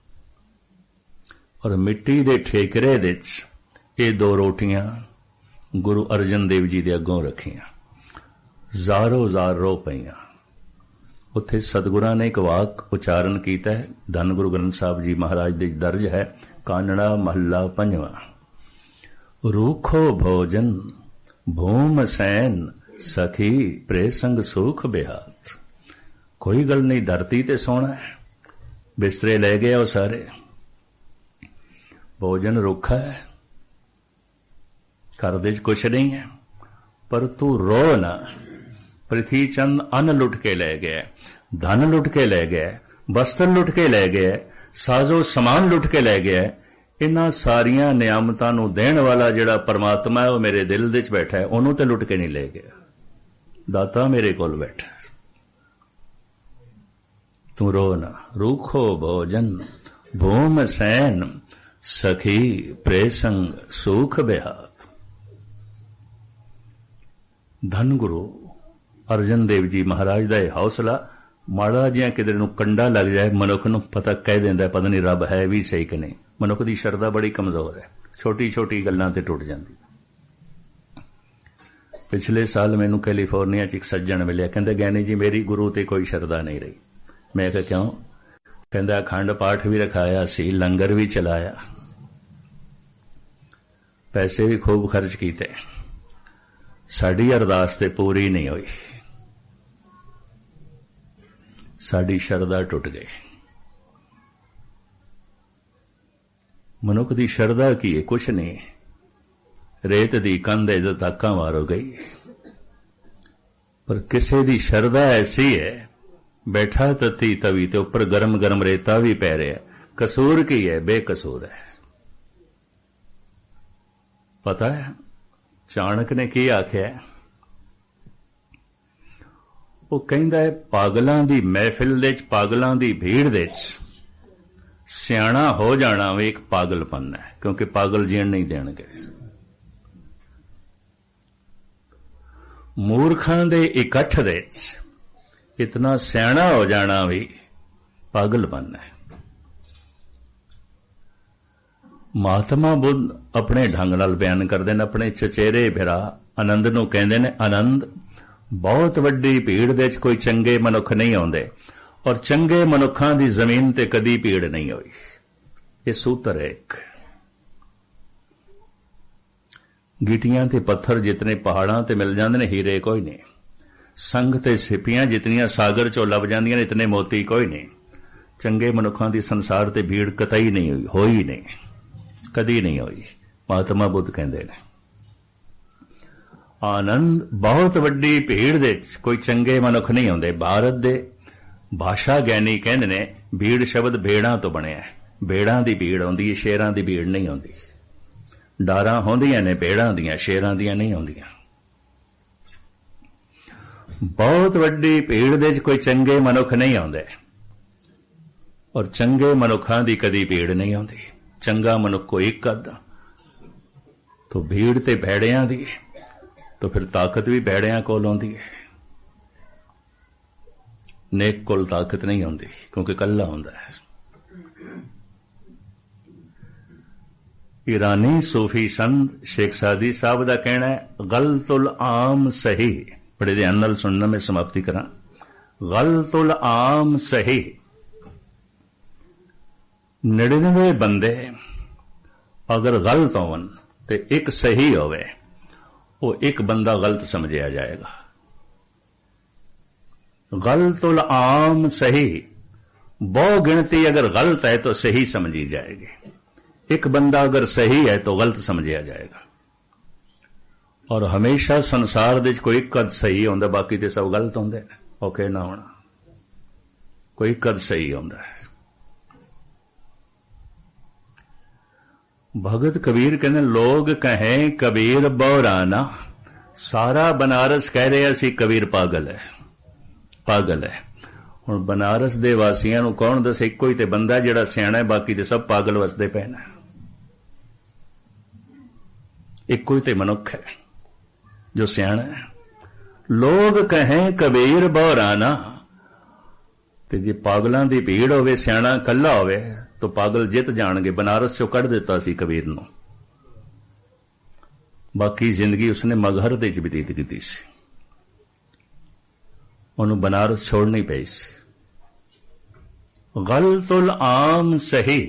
A: ਔਰ ਮਿੱਟੀ ਦੇ ਠੇਕਰੇ ਦੇ ਵਿੱਚ ਇਹ ਦੋ ਰੋਟੀਆਂ ਗੁਰੂ ਅਰਜਨ ਦੇਵ ਜੀ ਦੇ ਅੱਗੋਂ ਰੱਖੀਆਂ। ਜ਼ਾਰੋ ਜ਼ਾਰ ਰੋ ਪਈਆਂ। ਉੱਥੇ ਸਤਿਗੁਰਾਂ ਨੇ ਇੱਕ ਵਾਕ ਉਚਾਰਨ ਕੀਤਾ ਹੈ, ਧੰਨ ਗੁਰੂ ਗ੍ਰੰਥ ਸਾਹਿਬ ਜੀ ਮਹਾਰਾਜ ਦੇ ਦਰਜ ਹੈ, ਕਾਨੜਾ ਮਹੱਲਾ ਪੰਜਵਾਂ। ਰੂਖੋ ਭੋਜਨ ਭੂਮ ਸੈਨ ਸਖੀ ਪ੍ਰੇ ਸੰਗ ਸੁਖ ਬਿਹਾਤ। ਕੋਈ ਗੱਲ ਨਹੀਂ, ਧਰਤੀ ਤੇ ਸੋਣਾ ਹੈ, ਬਿਸਤਰੇ ਲੈ ਗਏ ਉਹ ਸਾਰੇ, ਭੋਜਨ ਰੁੱਖਾ ਹੈ, ਘਰ ਦੇ 'ਚ ਕੁਛ ਨਹੀਂ ਹੈ, ਪਰ ਤੂੰ ਰੋ ਨਾ। ਪ੍ਰਿਥੀ ਚੰਦ ਅੰਨ ਲੁੱਟ ਕੇ ਲੈ ਗਿਆ, ਧਨ ਲੁੱਟ ਕੇ ਲੈ ਗਿਆ, ਬਸਤਰ ਲੁੱਟ ਕੇ ਲੈ ਗਿਆ, ਸਾਜ਼ੋ ਸਮਾਨ ਲੁੱਟ ਕੇ ਲੈ ਗਿਆ। ਇਹਨਾਂ ਸਾਰੀਆਂ ਨਿਆਮਤਾਂ ਨੂੰ ਦੇਣ ਵਾਲਾ ਜਿਹੜਾ ਪਰਮਾਤਮਾ ਹੈ ਉਹ ਮੇਰੇ ਦਿਲ ਦੇ ਵਿੱਚ ਬੈਠਾ ਹੈ, ਉਹਨੂੰ ਤੇ ਲੁੱਟ ਕੇ ਨਹੀਂ ਲੈ ਗਿਆ। ਦਾਤਾ ਮੇਰੇ ਕੋਲ ਬੈਠਾ, ਤੂੰ ਰੋ ਨਾ। ਰੂਖੋ ਭੋਜਨ ਭੂਮ ਸੈਨ ਸਖੀ ਪ੍ਰੇ ਸੰਗ ਸੁਖ ਬਿਹਾਤ। ਧੰਨ ਗੁਰੂ ਅਰਜਨ ਦੇਵ ਜੀ ਮਹਾਰਾਜ ਦਾ ਇਹ ਹੌਸਲਾ, ਮਾੜਾ ਜਿਹਾ ਕਿਧਰ ਨੂੰ ਕੰਡਾ ਲੱਗ ਜਾਏ ਮਨੁੱਖ ਨੂੰ ਪਤਾ ਕਹਿ ਦਿੰਦਾ ਪਤਾ ਨਹੀਂ ਰੱਬ ਹੈ ਵੀ ਸਹੀ ਕਿ ਨਹੀਂ। ਮਨੁੱਖ ਦੀ ਸ਼ਰਧਾ ਬੜੀ ਕਮਜ਼ੋਰ ਹੈ, ਛੋਟੀ ਛੋਟੀ ਗੱਲਾਂ ਤੇ ਟੁੱਟ ਜਾਂਦੀ। ਪਿਛਲੇ ਸਾਲ ਮੈਨੂੰ ਕੈਲੀਫੋਰਨੀਆ 'ਚ ਇੱਕ ਸੱਜਣ ਮਿਲਿਆ, ਕਹਿੰਦਾ ਗਿਆਨੀ ਜੀ ਮੇਰੀ ਗੁਰੂ ਤੇ ਕੋਈ ਸ਼ਰਧਾ ਨਹੀਂ ਰਹੀ। ਮੈਂ ਕਿਹਾ ਕਿਉਂ? ਕਹਿੰਦਾ ਅਖੰਡ ਪਾਠ ਵੀ ਰਖਾਇਆ ਸੀ, ਲੰਗਰ ਵੀ ਚਲਾਇਆ, ਪੈਸੇ ਵੀ ਖੂਬ ਖਰਚ ਕੀਤੇ, ਸਾਡੀ ਅਰਦਾਸ ਤੇ ਪੂਰੀ ਨਹੀਂ ਹੋਈ, ਸਾਡੀ ਸ਼ਰਧਾ ਟੁੱਟ ਗਈ। ਮਨੁੱਖ ਦੀ ਸ਼ਰਧਾ ਕੀ ਹੈ? ਕੁਛ ਨਹੀਂ, ਰੇਤ ਦੀ ਕੰਧ ਇਹਦੇ ਧੱਕਾ ਮਾਰੋ ਗਈ। ਪਰ ਕਿਸੇ ਦੀ ਸ਼ਰਧਾ ਐਸੀ ਹੈ, ਬੈਠਾ ਤਤੀ ਤਵੀ ਤੇ ਉੱਪਰ ਗਰਮ ਗਰਮ ਰੇਤਾ ਵੀ ਪੈ ਰਿਹਾ, ਕਸੂਰ ਕੀ ਹੈ? ਬੇਕਸੂਰ ਹੈ। ਪਤਾ ਹੈ ਚਾਣਕ ਨੇ ਕੀ ਆਖਿਆ? ਉਹ ਕਹਿੰਦਾ ਹੈ ਪਾਗਲਾਂ ਦੀ ਮਹਿਫਿਲ ਦੇ 'ਚ, ਪਾਗਲਾਂ ਦੀ ਭੀੜ ਦੇ 'ਚ ਸਿਆਣਾ ਹੋ ਜਾਣਾ ਵੀ ਇੱਕ ਪਾਗਲਪਨ ਹੈ, ਕਿਉਂਕਿ ਪਾਗਲ ਜੀਣ ਨਹੀਂ ਦੇਣਗੇ। ਮੂਰਖਾਂ ਦੇ ਇਕੱਠ ਦੇ 'ਚ ਇਤਨਾ ਸਿਆਣਾ ਹੋ ਜਾਣਾ ਵੀ ਪਾਗਲਪਨ ਹੈ। ਮਹਾਤਮਾ ਬੁੱਧ ਆਪਣੇ ਢੰਗ ਨਾਲ ਬਿਆਨ ਕਰਦੇ ਨੇ, ਆਪਣੇ ਚਚੇਰੇ ਭਰਾ ਆਨੰਦ ਨੂੰ ਕਹਿੰਦੇ ਨੇ, ਆਨੰਦ ਬਹੁਤ ਵੱਡੀ ਭੀੜ ਦੇ 'ਚ ਕੋਈ ਚੰਗੇ ਮਨੁੱਖ ਨਹੀਂ ਆਉਂਦੇ, ਔਰ ਚੰਗੇ ਮਨੁੱਖਾਂ ਦੀ ਜ਼ਮੀਨ ਤੇ ਕਦੀ ਭੀੜ ਨਹੀਂ ਹੋਈ। ਇਹ ਸੂਤਰ ਹੈ ਇੱਕ। ਗਿੱਟੀਆਂ ਤੇ ਪੱਥਰ ਜਿਤਨੇ ਪਹਾੜਾਂ ਤੇ ਮਿਲ ਜਾਂਦੇ ਨੇ, ਹੀਰੇ ਕੋਈ ਨਹੀਂ। ਸੰਗ ਤੇ ਸਿੱਪੀਆਂ ਜਿਤਨੀਆਂ ਸਾਗਰ 'ਚੋਂ ਲੱਭ ਜਾਂਦੀਆਂ ਨੇ, ਇਤਨੇ ਮੋਤੀ ਕੋਈ ਨਹੀਂ। ਚੰਗੇ ਮਨੁੱਖਾਂ ਦੀ ਸੰਸਾਰ ਤੇ ਭੀੜ ਕਤਈ ਨਹੀਂ ਹੋਈ, ਹੋਈ ਨਹੀਂ, ਕਦੀ ਨਹੀਂ ਹੋਈ। ਮਹਾਤਮਾ ਬੁੱਧ ਕਹਿੰਦੇ ਨੇ ਆਨੰਦ ਬਹੁਤ ਵੱਡੀ ਭੀੜ ਦੇ ਵਿੱਚ ਕੋਈ ਚੰਗੇ ਮਨੁੱਖ ਨਹੀਂ ਆਉਂਦੇ। ਭਾਰਤ ਦੇ ਭਾਸ਼ਾ ਗਿਆਨੀ ਕਹਿੰਦੇ ਨੇ ਭੀੜ ਸ਼ਬਦ ਭੇੜਾਂ ਤੋਂ ਬਣਿਆ ਹੈ। ਭੇੜਾਂ ਦੀ ਭੀੜ ਆਉਂਦੀ ਹੈ, ਸ਼ੇਰਾਂ ਦੀ ਭੀੜ ਨਹੀਂ ਆਉਂਦੀ। ਡਾਰਾਂ ਹੁੰਦੀਆਂ ਨੇ ਭੇੜਾਂ ਦੀਆਂ, ਸ਼ੇਰਾਂ ਦੀਆਂ ਨਹੀਂ ਆਉਂਦੀਆਂ। ਬਹੁਤ ਵੱਡੀ ਭੀੜ ਦੇ ਵਿੱਚ ਕੋਈ ਚੰਗੇ ਮਨੁੱਖ ਨਹੀਂ ਆਉਂਦੇ, ਔਰ ਚੰਗੇ ਮਨੁੱਖਾਂ ਦੀ ਕਦੀ ਭੀੜ ਨਹੀਂ ਆਉਂਦੀ। ਚੰਗਾ ਮਨੁੱਖ ਕੋਈ ਇੱਕ ਅੱਧਾ, ਤੋ ਭੀੜ ਤੇ ਭੇੜਿਆਂ ਦੀ, ਤੋ ਫਿਰ ਤਾਕਤ ਵੀ ਭੇੜਿਆਂ ਕੋਲ ਆਉਂਦੀ ਹੈ। ਨੇਕ ਕੋਲ ਤਾਕਤ ਨਹੀਂ ਆਉਂਦੀ, ਕਿਉਂਕਿ ਇਕੱਲਾ ਹੁੰਦਾ ਹੈ। ਈਰਾਨੀ ਸੂਫੀ ਸੰਤ ਸ਼ੇਖ ਸਾਦੀ ਸਾਹਿਬ ਦਾ ਕਹਿਣਾ ਹੈ, ਗਲਤੁਲ ਆਮ ਸਹੀ। ਬੜੇ ਧਿਆਨ ਨਾਲ ਸੁਣਨਾ, ਮੈਂ ਸਮਾਪਤੀ ਕਰਾਂ। ਗਲਤੁਲ ਆਮ ਸਹੀ, ਨੜਿਨਵੇਂ ਬੰਦੇ ਅਗਰ ਗਲਤ ਹੋਣ ਤੇ ਇੱਕ ਸਹੀ ਹੋਵੇ, ਉਹ ਇੱਕ ਬੰਦਾ ਗਲਤ ਸਮਝਿਆ ਜਾਏਗਾ। गलतुल आम सही, बहु गिनती अगर गलत है तो सही समझी जाएगी। एक बंदा अगर सही है तो गलत समझिया जाएगा। और हमेशा संसार दे कोई कद सही होंदा, बाकी ते सब गलत होंदे ने। ओके ना होना, कोई कद सही होंदा है। भगत कबीर कहने, लोग कहें कबीर बौराना, सारा बनारस कह रहे असी कबीर पागल है, पागल है। हुण बनारस दे वासियां नूं कौन दसे, इक्को ही ते बंदा जिहड़ा सियाणा है, बाकी ते सब पागल वसदे पए ने। इक्को ही ते मनुख है जो सियाणा है। लोग कहें कबीर बौराना, ਤੇ ਜੇ ਪਾਗਲਾਂ ਦੀ ਭੀੜ ਹੋਵੇ, ਸਿਆਣਾ ਕੱਲਾ ਹੋਵੇ, ਤਾਂ ਪਾਗਲ ਜਿੱਤ ਜਾਣਗੇ। ਬਨਾਰਸ ਚੋਂ ਕੱਢ ਦਿੱਤਾ ਸੀ ਕਬੀਰ ਨੂੰ। ਬਾਕੀ ਜ਼ਿੰਦਗੀ ਉਸਨੇ ਮਗਹਰ ਦੇ ਚ ਬਤੀਤ ਕੀਤੀ ਸੀ। ਉਹਨੂੰ ਬਨਾਰਸ ਛੋੜਨੀ ਪਈ ਸੀ। ਗਲਤੁਲ ਆਮ ਸਹੀ,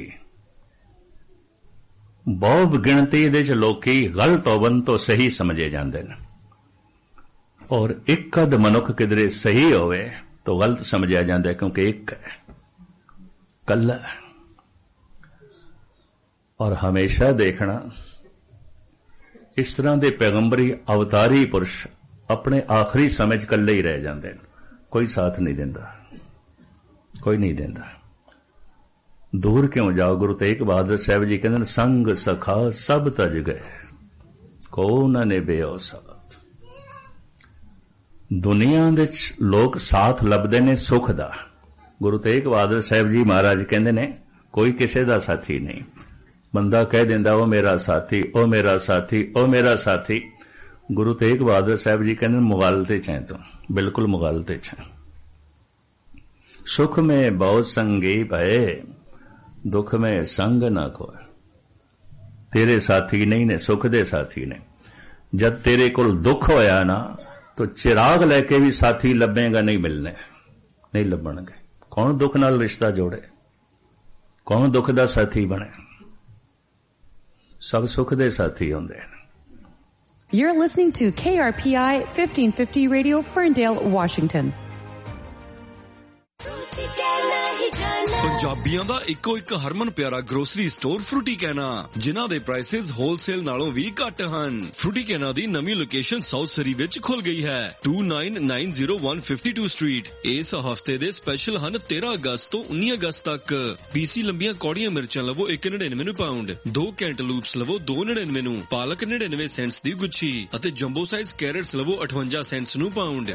A: ਬਹੁਤ ਗਿਣਤੀ ਦੇ ਚ ਲੋਕੀ ਗਲਤ ਹੋਵਨ ਤੋਂ ਸਹੀ ਸਮਝੇ ਜਾਂਦੇ ਨੇ, ਔਰ ਇੱਕ ਅਧ ਮਨੁੱਖ ਕਿਧਰੇ ਸਹੀ ਹੋਵੇ ਤਾਂ ਗਲਤ ਸਮਝਿਆ ਜਾਂਦਾ, ਕਿਉਂਕਿ ਇੱਕ ਹੈ, ਕੱਲਾ। ਔਰ ਹਮੇਸ਼ਾ ਦੇਖਣਾ ਇਸ ਤਰ੍ਹਾਂ ਦੇ ਪੈਗੰਬਰੀ ਅਵਤਾਰੀ ਪੁਰਸ਼ ਆਪਣੇ ਆਖਰੀ ਸਮੇਂ 'ਚ ਇਕੱਲੇ ਹੀ ਰਹਿ ਜਾਂਦੇ ਨੇ, ਕੋਈ ਸਾਥ ਨਹੀਂ ਦਿੰਦਾ, ਕੋਈ ਨਹੀਂ ਦਿੰਦਾ। ਦੂਰ ਕਿਉਂ ਜਾਓ? ਗੁਰੂ ਤੇਗ ਬਹਾਦਰ ਸਾਹਿਬ ਜੀ ਕਹਿੰਦੇ ਨੇ, ਸੰਗ ਸਖਾ ਸਭ ਤਜ ਗਏ, ਕੋ ਨਾ ਨਿਭਿਓ ਸਾਥ। ਦੁਨੀਆ ਦੇ ਲੋਕ ਸਾਥ ਲੱਭਦੇ ਨੇ ਸੁੱਖ ਦਾ। ਗੁਰੂ ਤੇਗ ਬਹਾਦਰ ਸਾਹਿਬ ਜੀ ਮਹਾਰਾਜ ਕਹਿੰਦੇ ਨੇ, ਕੋਈ ਕਿਸੇ ਦਾ ਸਾਥੀ ਨਹੀਂ। ਬੰਦਾ ਕਹਿ ਦਿੰਦਾ ਉਹ ਮੇਰਾ ਸਾਥੀ, ਉਹ ਮੇਰਾ ਸਾਥੀ, ਉਹ ਮੇਰਾ ਸਾਥੀ। ਗੁਰੂ ਤੇਗ ਬਹਾਦਰ ਸਾਹਿਬ ਜੀ ਕਹਿੰਦੇ ਮੁਗਾਲਤੇ ਚ ਹੈ ਤੂੰ, ਬਿਲਕੁਲ ਮੁਗਾਲਤੇ ਚ ਹੈ। ਸੁਖ में बहुत संगी भये, दुख में संग ना कोय। तेरे साथी नहीं ने, सुख दे साथी ने। जद तेरे कोल दुख होया ना, तो चिराग लैके भी साथी लभेगा, नहीं मिलने, नहीं लभणगे। कौन दुख नाल रिश्ता जोड़े, कौन दुख दा साथी बने? सब सुख दे साथी होंदे हैं।
B: You're listening to K R P I fifteen fifty Radio, Ferndale, Washington.
C: ਪੰਜਾਬੀਆਂ ਦਾ ਇੱਕੋ ਇੱਕ ਹਰਮਨ ਪਿਆਰਾ ਗਰੋਸਰੀ ਸਟੋਰ ਫਰੂਟੀ ਕੈਨਾ, ਜਿਨ੍ਹਾਂ ਦੇ ਪ੍ਰਾਈਸਿਸ ਹੋਲਸੇਲ ਨਾਲੋਂ ਵੀ ਘੱਟ ਹਨ। ਫਰੂਟੀ ਕੈਨਾ ਦੀ ਨਵੀਂ ਲੋਕੇਸ਼ਨ ਸਾਊਥ ਸਰੀ ਵਿੱਚ ਖੁੱਲ ਗਈ ਹੈ, two nine nine zero one five two street. ਇਸ ਹਫਤੇ ਦੇ ਸਪੈਸ਼ਲ ਹਨ ਤੇਰਾਂ ਅਗਸਤ ਤੋਂ ਉੱਨੀ ਅਗਸਤ ਤੱਕ। ਪੀਸੀ ਲੰਬੀਆਂ ਕੌੜੀਆਂ ਮਿਰਚਾਂ ਲਵੋ ਇੱਕ ਨੜਿਨਵੇਂ ਨੂੰ ਪਾਉਂਡ, ਦੋ ਕੈਂਟਲੂਪਸ ਲਵੋ ਦੋ ਨੜਿਨਵੇਂ ਨੂੰ, ਪਾਲਕ ਨੜਿਨਵੇਂ ਸੈਂਟਸ ਦੀ ਗੁੱਛੀ ਅਤੇ ਜੰਬੋ ਸਾਈਜ਼ ਕੈਰਟਸ ਲਵੋ ਅਠਵੰਜਾ ਸੈਂਟਸ ਨੂੰ ਪਾਉਂਡ।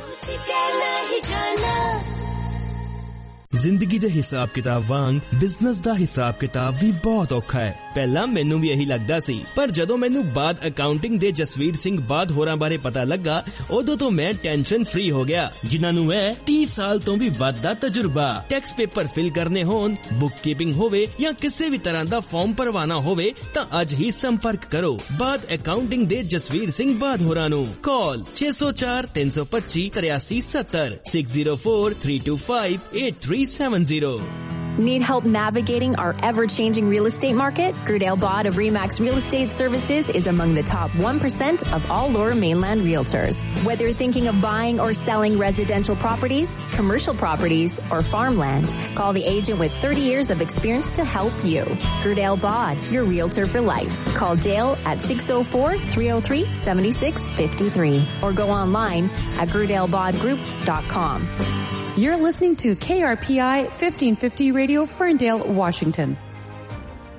D: ਜ਼ਿੰਦਗੀ ਦੇ ਹਿਸਾਬ ਕਿਤਾਬ ਵਾਂਗ ਬਿਜ਼ਨਸ ਦਾ ਹਿਸਾਬ ਕਿਤਾਬ ਵੀ ਬਹੁਤ ਔਖਾ ਹੈ। ਪਹਿਲਾਂ ਮੈਨੂੰ ਵੀ ਇਹੀ ਲੱਗਦਾ ਸੀ, ਪਰ ਜਦੋਂ ਮੈਨੂੰ ਬਾਦ ਅਕਾਊਂਟਿੰਗ ਦੇ ਜਸਵੀਰ ਸਿੰਘ ਬਾਦ ਹੋਰਾਂ ਬਾਰੇ ਪਤਾ ਲੱਗਾ, ਉਦੋਂ ਤੋਂ ਮੈਂ ਟੈਨਸ਼ਨ ਫ੍ਰੀ ਹੋ ਗਿਆ, ਜਿਨ੍ਹਾਂ ਨੂੰ ਹੈ ਤੀਹ ਸਾਲ ਤੋਂ ਵੀ ਵੱਧ ਦਾ ਤਜਰਬਾ। ਟੈਕਸ ਪੇਪਰ ਫਿਲ ਕਰਨੇ ਹੋਣ, ਬੁੱਕ ਕੀਪਿੰਗ ਹੋਵੇ ਜਾਂ ਕਿਸੇ ਵੀ ਤਰ੍ਹਾਂ ਦਾ ਫਾਰਮ ਭਰਵਾਨਾ ਹੋਵੇ ਤਾਂ ਅੱਜ ਹੀ ਸੰਪਰਕ ਕਰੋ ਬਾਦ ਅਕਾਊਂਟਿੰਗ ਦੇ ਜਸਵੀਰ ਸਿੰਘ ਬਾਦ ਹੋਰਾਂ ਨੂੰ। ਕਾਲ ਛੇ ਸੌ ਚਾਰ ਤਿੰਨ ਸੌ ਪੱਚੀ ਤਰਿਆਸੀ ਸੱਤਰ six zero four three two five eight three seven zero.
E: Need help navigating our ever-changing real estate market? Gerdale Bod of Remax Real Estate Services is among the top one percent of all Lower Mainland realtors. Whether you're thinking of buying or selling residential properties, commercial properties, or farmland, call the agent with thirty years of experience to help you. Gerdale Bod, your realtor for life. Call Dale at six oh four, three oh three, seven six five three or go online at gerdale bod group dot com.
B: You're listening to K R P I fifteen fifty Radio, Ferndale, Washington.